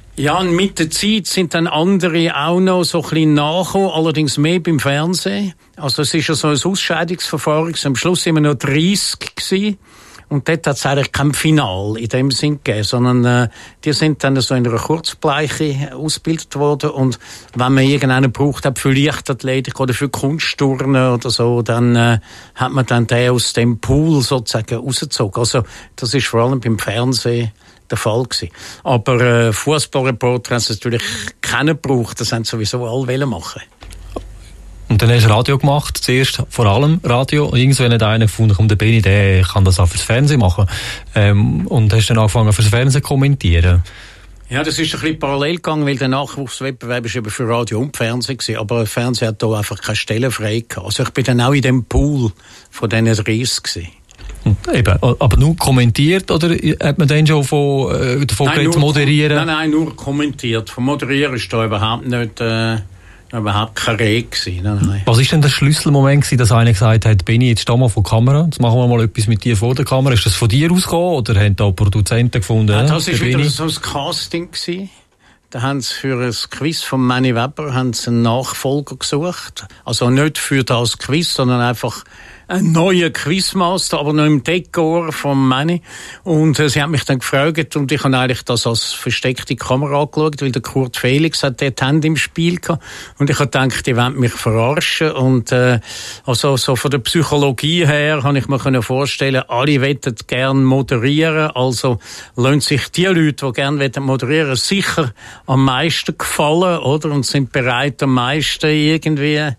Ja, und mit der Zeit sind dann andere auch noch so ein bisschen nachgekommen, allerdings mehr beim Fernsehen. Also es ist ja so ein Ausscheidungsverfahren, am Schluss immer noch 30 gewesen. Und dort hat es eigentlich kein Final in dem Sinn gegeben, sondern die sind dann so in einer Kurzbleiche ausgebildet worden. Und wenn man irgendeinen braucht hat für Leichtathletik oder für Kunstturnen oder so, dann hat man dann den aus dem Pool sozusagen rausgezogen. Also das ist vor allem beim Fernsehen der Fall gewesen. Aber Fußballreporter haben es natürlich keinen gebraucht, das haben sowieso alle machen. Und dann hast du Radio gemacht, zuerst vor allem Radio. Und irgendwann hat einer gefunden, komm, der Benni, der kann das auch fürs Fernsehen machen. Und hast dann angefangen, fürs Fernsehen zu kommentieren. Ja, das ist ein bisschen parallel gegangen, weil der Nachwuchswettbewerb ist eben für Radio und Fernsehen gewesen. Aber Fernsehen hat da einfach keine Stelle frei gehabt. Also ich bin dann auch in dem Pool von diesen 30 gewesen. Eben, aber nur kommentiert oder hat man dann schon davon geredet, moderieren? Nein, nur kommentiert. Von moderieren ist da überhaupt nicht... überhaupt keine Rede gewesen. Nein. Was ist denn der Schlüsselmoment gewesen, dass einer gesagt hat, Benni, jetzt steh mal vor der Kamera, jetzt machen wir mal etwas mit dir vor der Kamera. Ist das von dir ausgekommen oder haben da Produzenten gefunden? Ja, das war wieder so ein Casting gewesen. Da haben sie für ein Quiz von Manny Weber einen Nachfolger gesucht. Also nicht für das Quiz, sondern einfach ein neuer Quizmaster, aber noch im Dekor von Manny. Und sie haben mich dann gefragt und ich habe eigentlich das als versteckte Kamera angeschaut, weil der Kurt Felix hat dort Hände im Spiel gehabt. Und ich habe gedacht, die wollen mich verarschen. Und also so von der Psychologie her habe ich mir vorstellen, alle wollen gerne moderieren. Also lassen sich die Leute, die gerne moderieren, sicher am meisten gefallen, oder? Und sind bereit, am meisten irgendwie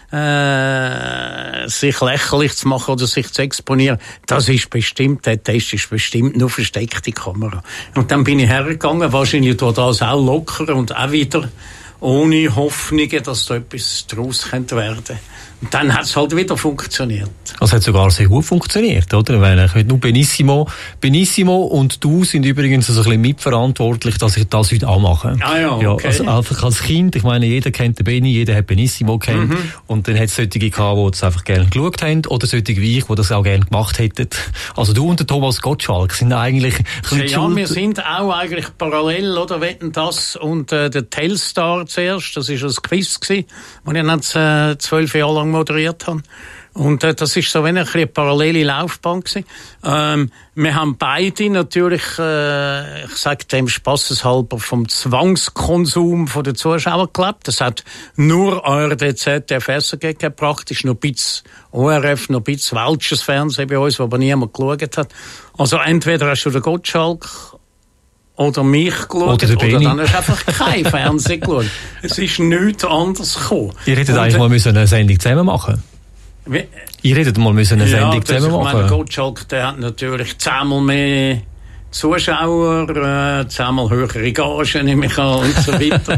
sich lächerlich zu machen oder sich zu exponieren. Das ist bestimmt, der Test ist bestimmt nur versteckte Kamera. Und dann bin ich hergegangen, wahrscheinlich durch das auch locker und auch wieder ohne Hoffnungen, dass da etwas daraus könnte werden. Und dann hat es halt wieder funktioniert. Also hat sogar sehr gut funktioniert, oder? Weil ich nur Benissimo und du sind übrigens so ein bisschen mitverantwortlich, dass ich das heute auch mache. Ah ja, okay. Ja, also einfach als Kind, ich meine, jeder kennt den Benni, jeder hat Benissimo kennt. Und dann hat es solche gehabt, die das einfach gerne geschaut haben, oder solche wie ich, die das auch gerne gemacht hätten. Also du und der Thomas Gottschalk sind eigentlich ja, wir sind auch eigentlich parallel, oder? Wetten das und der Telstar zuerst, das war ein Quiz gewesen, und ich dann 12 Jahre lang moderiert habe. Und das ist so eine parallele Laufbahn gewesen. Wir haben beide natürlich, ich sage dem spasseshalber, vom Zwangskonsum von den Zuschauern gelebt. Das hat nur ARD, ZDF, SRG praktisch, noch ein bisschen ORF, noch ein bisschen welches Fernsehen bei uns, wo aber niemand geschaut hat. Also entweder hast du den Gottschalk oder mich geschaut, oder dann hast du einfach kein Fernsehen geschaut. Es ist nichts anderes gekommen. Ihr hättet eigentlich mal eine Sendung zusammen machen. Ihr hättet mal eine Sendung zusammen machen. Ich meine, Gottschalk, der hat natürlich 10-mal mehr Zuschauer, 10-mal höhere Gagen, nehme ich an, und so weiter.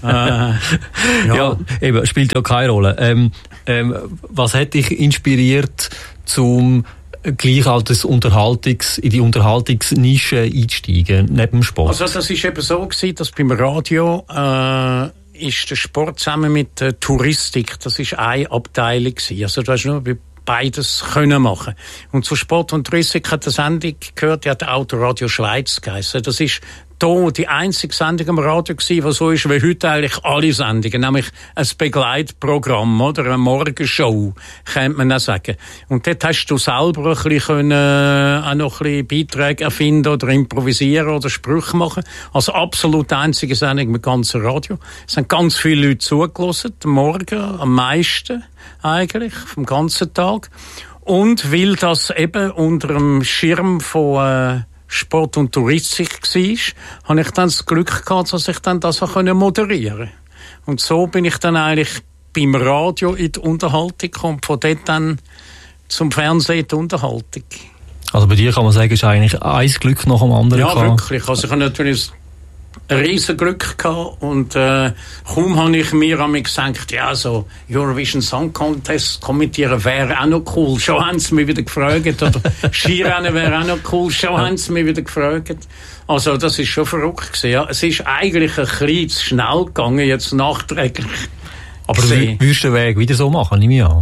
Ja, eben, spielt ja keine Rolle. Was hat dich inspiriert, zum gleich als in die Unterhaltungsnische einsteigen, neben dem Sport? Also das ist eben so gewesen, dass beim Radio ist der Sport zusammen mit der Touristik, das ist eine Abteilung gewesen. Also du hast nur beides können machen. Und zu Sport und Touristik hat eine Sendung gehört, die hat Autoradio Schweiz geheißen. Das ist da die einzige Sendung am Radio gewesen, die so ist wie heute eigentlich alle Sendungen, nämlich ein Begleitprogramm, oder? Eine Morgenshow, könnte man auch sagen. Und dort hast du selber ein bisschen auch noch ein bisschen Beiträge erfinden oder improvisieren oder Sprüche machen. Also absolut einzige Sendung mit ganzem Radio. Es haben ganz viele Leute zugelassen, am Morgen, am meisten eigentlich, vom ganzen Tag. Und weil das eben unter dem Schirm von Sport und Touristik war, habe ich dann das Glück gehabt, dass ich dann das auch moderieren konnte. Und so bin ich dann eigentlich beim Radio in die Unterhaltung gekommen, von dort dann zum Fernsehen in die Unterhaltung. Also bei dir kann man sagen, ist eigentlich ein Glück nach dem anderen. Ja, wirklich. Also ich habe natürlich ein riesen Glück gehabt und kaum habe ich mir gedacht, ja, so Eurovision Song Contest kommentieren wäre auch noch cool. Schon haben sie mich wieder gefragt. Oder Skirennen wäre auch noch cool. Schon haben sie mich wieder gefragt. Also das ist schon verrückt gewesen. Ja. Es ist eigentlich ein bisschen zu schnell gegangen, jetzt nachträglich. Aber du würdest den Weg wieder so machen, nehme ich an.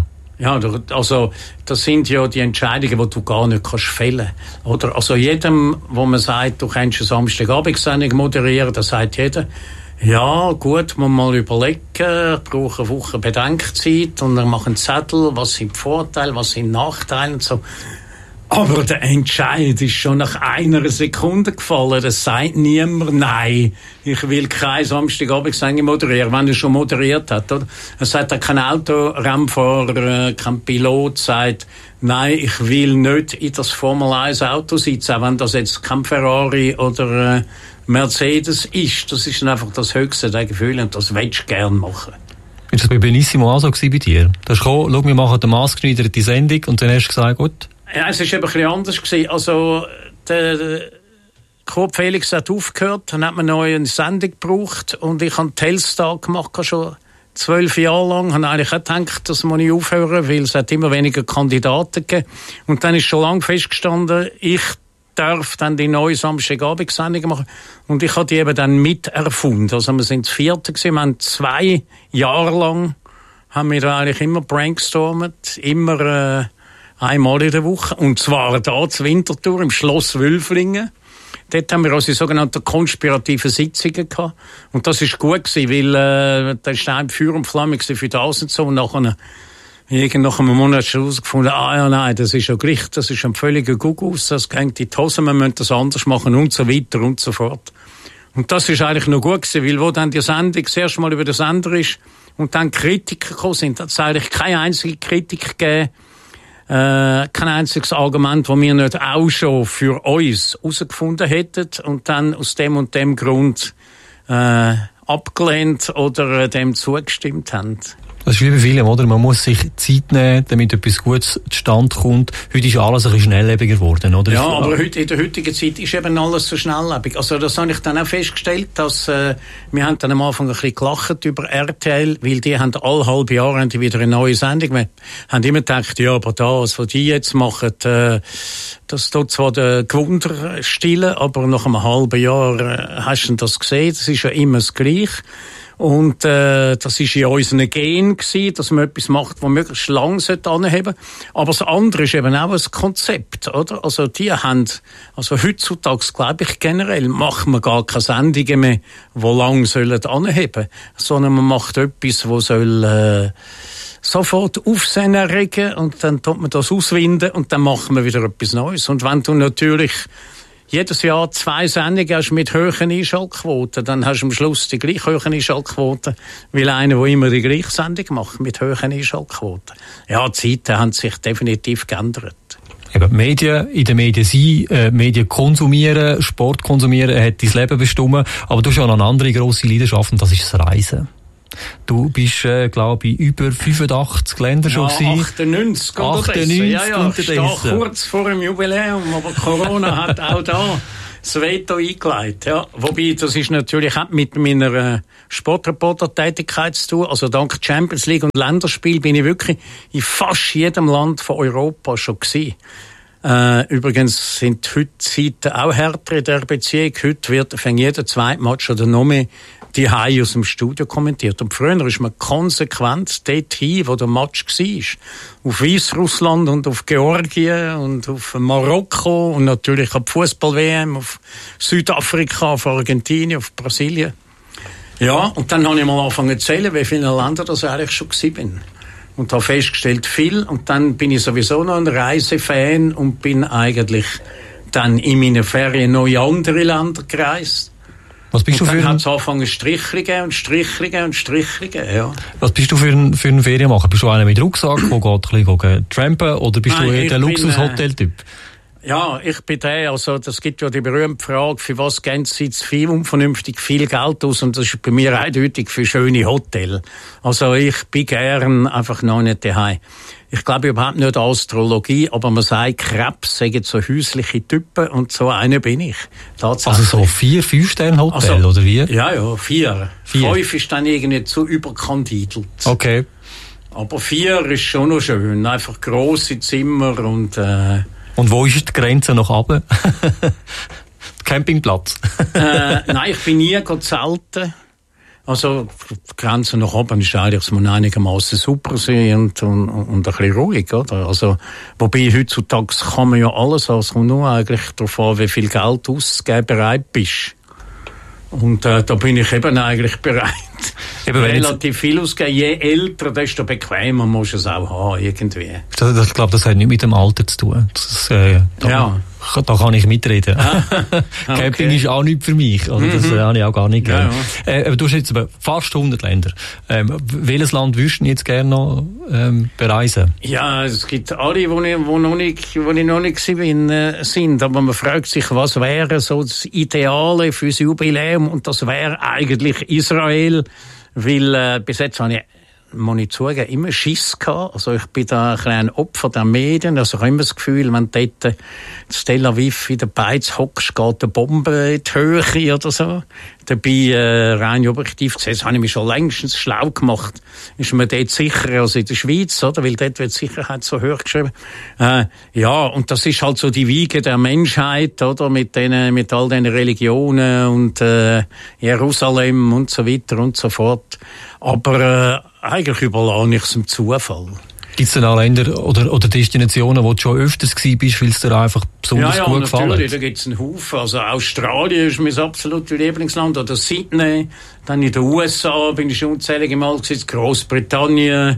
Ja, also das sind ja die Entscheidungen, die du gar nicht kannst fällen. Oder also jedem, wo man sagt, du kannst eine Samstagabendsendung moderieren, da sagt jeder, ja gut, man mal überlegen, ich brauche eine Woche Bedenkzeit und dann machen einen Zettel, was sind die Vorteile, was sind die Nachteile und so. Aber der Entscheid ist schon nach einer Sekunde gefallen. Das sagt niemand, nein, ich will keine Samstagabendsendung moderieren, wenn er schon moderiert hat. Oder? Es sagt kein Autorennfahrer, kein Pilot sagt, nein, ich will nicht in das Formel 1 Auto sitzen, auch wenn das jetzt kein Ferrari oder Mercedes ist. Das ist dann einfach das höchste der Gefühle und das willst du gerne machen. Ist das bei Benissimo auch so bei dir? Du hast gekommen, schau, wir machen den maßgeschneiderte Sendung und dann hast du gesagt, gut. Ja, es war eben ein bisschen anders gewesen. Also, der Kurt Felix hat aufgehört, dann hat man neu eine Sendung gebraucht und ich habe Telstar gemacht, schon 12 Jahre lang. Habe eigentlich auch gedacht, das muss ich aufhören, weil es hat immer weniger Kandidaten gegeben. Und dann ist schon lange festgestanden, ich darf dann die neue Samstagabendsendung machen. Und ich habe die eben dann miterfunden. Also wir sind das 4. gewesen. Wir haben 2 Jahre lang, haben wir da eigentlich immer brainstormt, immer, einmal in der Woche. Und zwar da zu Winterthur im Schloss Wülflingen. Dort haben wir also sogenannte konspirative Sitzungen gehabt. Und das ist gut gewesen, weil, da ist ein Feuer und Flamme für das und so. Und nach einem Monat schon herausgefunden, ja, nein, das ist ja Gericht, das ist ein völliger Gugus, das hängt in die Hose, man müsste das anders machen und so weiter und so fort. Und das ist eigentlich noch gut gewesen, weil wo dann die Sendung das erste Mal über den Sender ist und dann Kritiker gekommen sind, hat es eigentlich keine einzige Kritik gegeben, kein einziges Argument, das wir nicht auch schon für uns herausgefunden hätten und dann aus dem und dem Grund abgelehnt oder dem zugestimmt haben. Das ist wie bei vielen, oder? Man muss sich Zeit nehmen, damit etwas Gutes zustande kommt. Heute ist alles ein bisschen schnelllebiger geworden, oder? Ja, aber heute, in der heutigen Zeit ist eben alles so schnelllebig. Also das habe ich dann auch festgestellt, dass wir haben dann am Anfang ein bisschen gelacht über RTL, weil die haben alle halbe Jahre haben die wieder eine neue Sendung. Wir haben immer gedacht, ja, aber das, was die jetzt machen, das tut zwar den Gewunder stillen, aber nach einem halben Jahr hast du das gesehen, das ist ja immer das Gleiche. Und das ist in unseren Gen gewesen, dass man etwas macht, das möglichst lang anheben sollte. Aber das andere ist eben auch ein Konzept, oder? Also die haben, also heutzutage glaube ich generell, macht man gar keine Sendungen mehr, die lang anheben sollen, sondern man macht etwas, das soll sofort Aufsehen erregen und dann tut man das auswinden und dann machen wir wieder etwas Neues. Und wenn du natürlich jedes Jahr 2 Sendungen hast mit hohen Einschaltquoten, dann hast du am Schluss die gleich hohen Einschaltquoten, weil einer, der immer die gleiche Sendung macht, mit hohen Einschaltquoten. Ja, die Zeiten haben sich definitiv geändert. Eben, Medien, in den Medien sein, Medien konsumieren, Sport konsumieren, hat dein Leben bestimmt, aber du hast ja noch eine andere grosse Leidenschaft und das ist das Reisen. Du bist, glaube ich, über 85 Länder schon gewesen. 98 oder 98 ja, ich stehe kurz vor dem Jubiläum, aber Corona hat auch da das Veto eingeleitet. Ja. Wobei, das ist natürlich auch mit meiner Sportreporter-Tätigkeit zu tun. Also dank Champions League und Länderspiel bin ich wirklich in fast jedem Land von Europa schon gewesen. Übrigens sind heute Zeiten auch härter in der Beziehung. Heute fängt jeder zweite Match oder noch mehr die Hai aus dem Studio kommentiert. Und früher ist man konsequent dorthin, wo der Match war. Auf Weißrussland und auf Georgien und auf Marokko und natürlich auf Fußball-WM, auf Südafrika, auf Argentinien, auf Brasilien. Ja, und dann habe ich mal angefangen zu zählen, wie viele Länder das eigentlich schon gewesen bin. Und habe festgestellt, viel. Und dann bin ich sowieso noch ein Reisefan und bin eigentlich dann in meinen Ferien noch in andere Länder gereist. Was bist und du dann für hat es angefangen Strichlingen und Strichlingen und Strichlingen, ja. Was bist du für ein Ferienmacher? Bist du einer mit Rucksack, der geht ein bisschen trampen, oder bist du eher der Luxushotel-Typ? Ja, ich bin der, also das gibt ja die berühmte Frage, für was geben Sie jetzt viel unvernünftig viel Geld aus, und das ist bei mir eindeutig für schöne Hotels. Also ich bin gern einfach noch nicht daheim. Ich glaube überhaupt nicht an Astrologie, aber man sagt, Krebs sagen so häusliche Typen und so einer bin ich. Also so 4-5-Sterne-Hotel, also, oder wie? Ja, 4. 5 ist dann irgendwie zu überkandidelt. Okay. Aber 4 ist schon noch schön, einfach grosse Zimmer und wo ist die Grenze nach oben? Campingplatz? Nein, ich bin nie zelten. Also, die Grenze nach oben ist eigentlich, dass man einigermaßen super sein und ein bisschen ruhig, oder? Also, wobei heutzutage kann man ja alles, also es kommt nur eigentlich darauf an, wie viel Geld auszugeben bereit bist. Und da bin ich eben eigentlich bereit. Eben relativ viel ausgeben. Je älter, desto bequemer musst du es auch haben, irgendwie. Ich glaube, das hat nichts mit dem Alter zu tun. Da kann ich mitreden. Okay. Camping ist auch nichts für mich. Also das habe ich auch gar nicht gerne. Ja. Du hast jetzt fast 100 Länder. Welches Land würdest du jetzt gerne noch bereisen? Ja, es gibt alle, wo ich noch nicht bin, sind. Aber man fragt sich, was wäre so das Ideale für das Jubiläum? Und das wäre eigentlich Israel. Weil bis jetzt habe ich, muss ich zugeben, immer Schiss gehabt. Also ich bin da ein Opfer der Medien. Also ich habe immer das Gefühl, wenn du dort in Tel Aviv in der Beiz hockst, geht eine Bombe in die Höhe oder so. Dabei, rein objektiv gesehen, das habe ich mich schon längstens schlau gemacht. Ist man dort sicherer als in der Schweiz, oder? Weil dort wird Sicherheit so hoch geschrieben. Ja, und das ist halt so die Wiege der Menschheit, oder? Mit all den Religionen und Jerusalem und so weiter und so fort. Aber eigentlich überlasse ich es dem Zufall. Gibt es denn auch Länder oder Destinationen, wo du schon öfters gewesen bist, weil es dir einfach besonders gut gefallen hat? Ja, natürlich, da gibt es einen Haufen. Also Australien ist mein absolutes Lieblingsland, oder Sydney. Dann in den USA bin ich schon unzählige Mal gewesen, Großbritannien.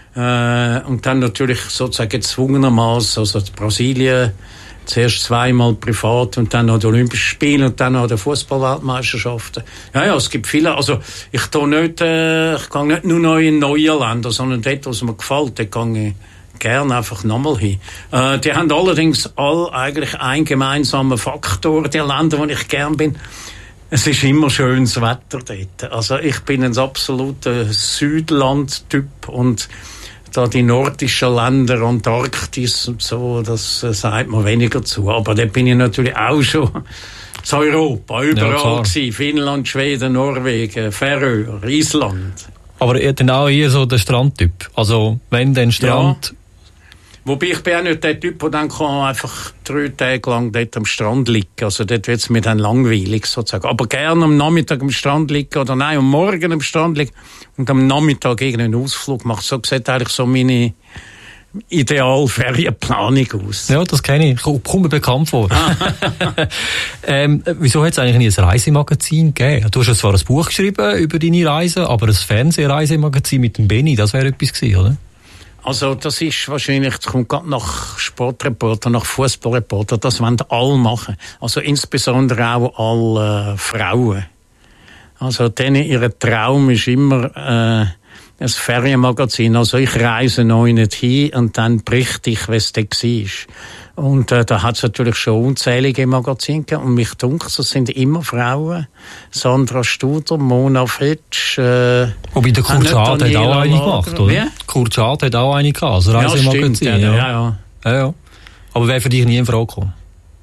Und dann natürlich sozusagen gezwungenermaßen, also Brasilien. Zuerst zweimal privat und dann noch die Olympischen Spiele und dann noch die Fußball-Weltmeisterschaften. Ja, es gibt viele. Also ich gehe nicht nur noch in neue Länder, sondern dort, was mir gefällt, da gehe ich gerne einfach nochmal hin. Die haben allerdings alle eigentlich einen gemeinsamen Faktor, die Länder, wo ich gern bin. Es ist immer schönes Wetter dort. Also ich bin ein absoluter Südland-Typ und da die nordischen Länder, Antarktis und so, das sagt man weniger zu. Aber da bin ich natürlich auch schon in Europa, überall gewesen. Finnland, Schweden, Norwegen, Färöer, Island. Aber dann auch eher so der Strandtyp. Also, wenn den Strand... Ja. Wobei ich bin auch nicht der Typ, der dann kann einfach 3 Tage lang dort am Strand liegen. Also dort wird es mir dann langweilig sozusagen. Aber gerne am Nachmittag am Strand liegen oder nein, am Morgen am Strand liegen und am Nachmittag irgendeinen Ausflug machen. So sieht eigentlich so meine Ideal-Ferienplanung aus. Ja, das kenne ich. Kommt mir bekannt vor. Wieso hat es eigentlich nie ein Reisemagazin gegeben? Du hast ja zwar ein Buch geschrieben über deine Reisen, aber ein Fernsehreisemagazin mit dem Benni, das wäre etwas gewesen, oder? Also das ist wahrscheinlich, das kommt gerade nach Sportreporter, nach Fußballreporter, das wollen alle machen. Also insbesondere auch alle Frauen. Also denen ihr Traum ist immer ein Ferienmagazin. Also ich reise noch nicht hin und dann berichte ich, was da war. Und da hat es natürlich schon unzählige Magazine gegeben. Und mich dunkt, es sind immer Frauen. Sandra Studer, Mona Fritsch. Wobei der Kurt Schad hat auch eine gemacht, oder? Wie? Kurt Schad hat auch eine gehabt, also Reisemagazin. Stimmt, ja. Aber wäre für dich nie in Frage gekommen?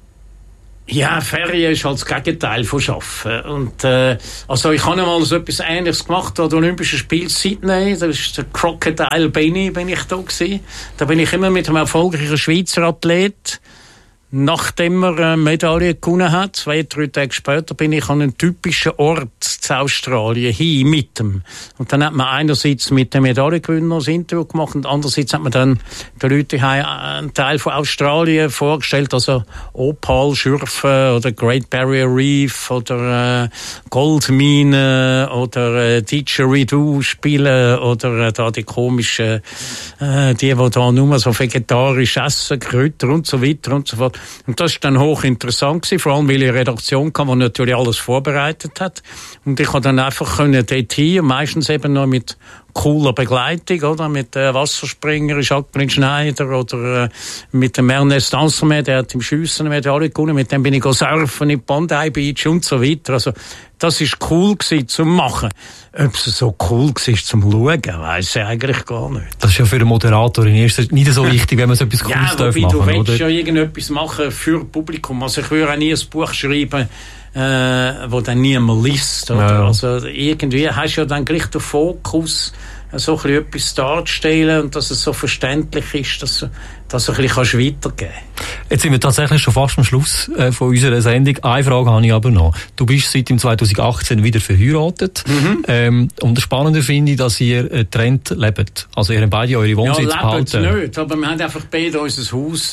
Ja, Ferien ist halt das Gegenteil von Arbeiten. Und, also ich habe mal so etwas Ähnliches gemacht an den Olympischen Spielen Sydney. Da ist der Crocodile Benny, bin ich da gewesen. Da bin ich immer mit einem erfolgreichen Schweizer Athlet, nachdem er eine Medaille gewonnen hat, 2-3 Tage später, bin ich an einen typischen Ort zu Australien hin mit ihm. Und dann hat man einerseits mit dem Medaillengewinner das Interview gemacht und andererseits hat man dann den Leuten einen Teil von Australien vorgestellt, also Opal schürfen oder Great Barrier Reef oder Goldminen oder Didgeridoo spielen oder da die komischen, die da nur so vegetarisch essen, Kräuter und so weiter und so fort. Und das ist dann hochinteressant gewesen, vor allem weil ich eine Redaktion kam, die natürlich alles vorbereitet hat. Und ich konnte dann einfach dort hin, meistens eben noch mit cooler Begleitung, oder? Mit Wasserspringer, Jacqueline Schneider oder mit dem Ernest Ansermet, der hat im Schiessen eine Medaille gewonnen, mit dem bin ich surfen in Bondi Beach und so weiter. Also das ist cool gewesen zum Machen. Ob es so cool war zum Schauen, weiss ich eigentlich gar nicht. Das ist ja für einen Moderator nicht so wichtig, wenn man so etwas Cooles machen darf. Ja, du willst ja irgendetwas machen für Publikum. Also ich würde auch nie ein Buch schreiben, wo dann niemand liest. Oder? Ja. Also irgendwie hast du ja dann gleich den Fokus, so ein bisschen etwas darzustellen und dass es so verständlich ist, dass du ein bisschen weitergeben kannst. Jetzt sind wir tatsächlich schon fast am Schluss von unserer Sendung. Eine Frage habe ich aber noch. Du bist seit 2018 wieder verheiratet. Und das Spannende finde ich, dass ihr getrennt lebt. Also ihr habt beide eure Wohnsitz behalten. Ja, nicht, aber wir haben einfach beide unser Haus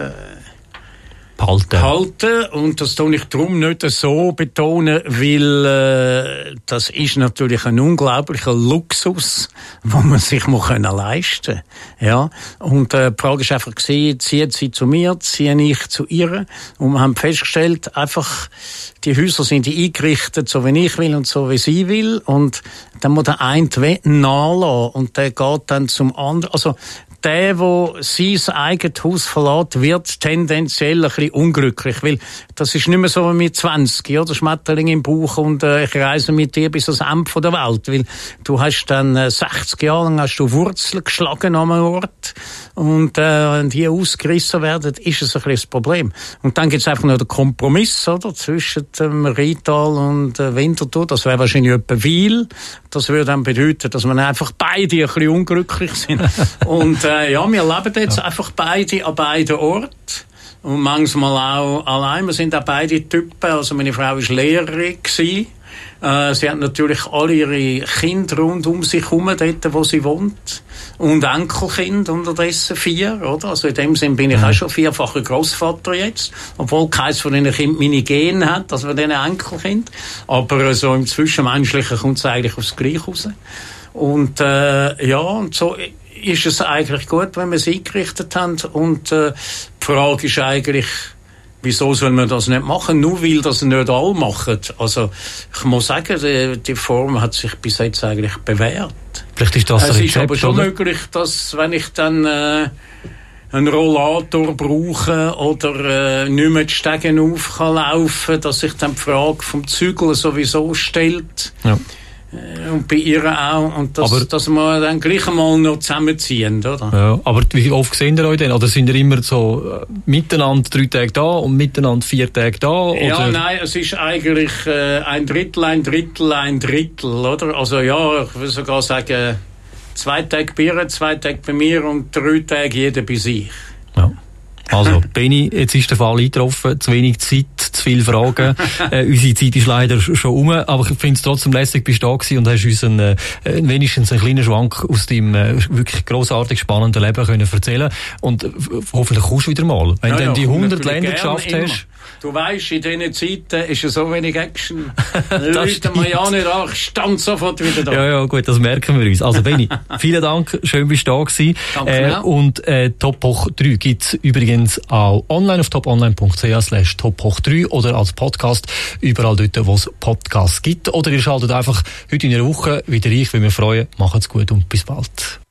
behalten. Und das tue ich darum nicht so betonen, weil das ist natürlich ein unglaublicher Luxus, den man sich leisten kann. Ja. Und die Frage ist einfach gewesen, zieht sie zu mir, ziehe ich zu ihr. Und wir haben festgestellt, einfach, die Häuser sind eingerichtet, so wie ich will und so wie sie will. Und dann muss der eine nachlassen und der geht dann zum anderen. Also, der sein eigenes Haus verlässt, wird tendenziell ein bisschen unglücklich, weil das ist nicht mehr so wie mit 20, oder? Schmetterling im Bauch und ich reise mit dir bis ans Ende der Welt, weil du hast dann 60 Jahre lang hast du Wurzeln geschlagen an einem Ort und wenn die ausgerissen werden, ist es ein bisschen das Problem. Und dann gibt es einfach noch den Kompromiss, oder? Zwischen dem Rital und Winterthur, das wäre wahrscheinlich etwa Wil. Das würde dann bedeuten, dass wir einfach beide ein bisschen unglücklich sind. Und ja, wir leben jetzt einfach beide an beiden Orten. Und manchmal auch allein. Wir sind auch beide Typen. Also meine Frau war Lehrerin gewesen. Sie hat natürlich alle ihre Kinder rund um sich herum, dort, wo sie wohnt. Und Enkelkind unterdessen 4, oder? Also in dem Sinn bin ich auch schon 4-facher Grossvater jetzt. Obwohl keins von diesen Kindern meine Gene hat, also von diesen Enkelkind. Aber so im Zwischenmenschlichen kommt es eigentlich aufs Gleiche raus. Und ja, und so ist es eigentlich gut, wenn wir es eingerichtet haben. Und die Frage ist eigentlich, wieso soll man das nicht machen? Nur weil das nicht alle machen. Also ich muss sagen, die Form hat sich bis jetzt eigentlich bewährt. Vielleicht ist das es Rezept, ist aber schon möglich, dass wenn ich dann einen Rollator brauche oder nicht mehr die Stegen auf kann laufen, dass sich dann die Frage vom Zügeln sowieso stellt. Ja. Und bei ihr auch. Und dass wir dann gleich einmal noch zusammenziehen, oder? Ja, aber wie oft sehen ihr euch denn? Oder sind ihr immer so miteinander 3 Tage da und miteinander 4 Tage da? Oder? Ja, nein, es ist eigentlich ein Drittel, oder? Also ja, ich würde sogar sagen, 2 Tage bei ihr, 2 Tage bei mir und 3 Tage jeder bei sich. Ja. Also, Benni, jetzt ist der Fall eingetroffen, zu wenig Zeit, zu viele Fragen. Unsere Zeit ist leider schon um, aber ich finde es trotzdem lässig, bist du da gewesen und hast uns wenigstens einen kleinen Schwank aus deinem wirklich grossartig spannenden Leben können erzählen. Und hoffentlich kommst du wieder mal. Wenn du dann die 100 Länder geschafft hast. Du weisst, in diesen Zeiten ist ja so wenig Action. Leute mir ja nicht an, ich stand sofort wieder da. Ja, gut, das merken wir uns. Also Benni, vielen Dank, schön bist du da gewesen. Danke und Top Hoch 3 gibt's übrigens auch online auf toponline.ch/Top Hoch 3 oder als Podcast überall dort, wo es Podcasts gibt. Oder ihr schaltet einfach heute in einer Woche wieder rein, wenn wir freuen. Macht's gut und bis bald.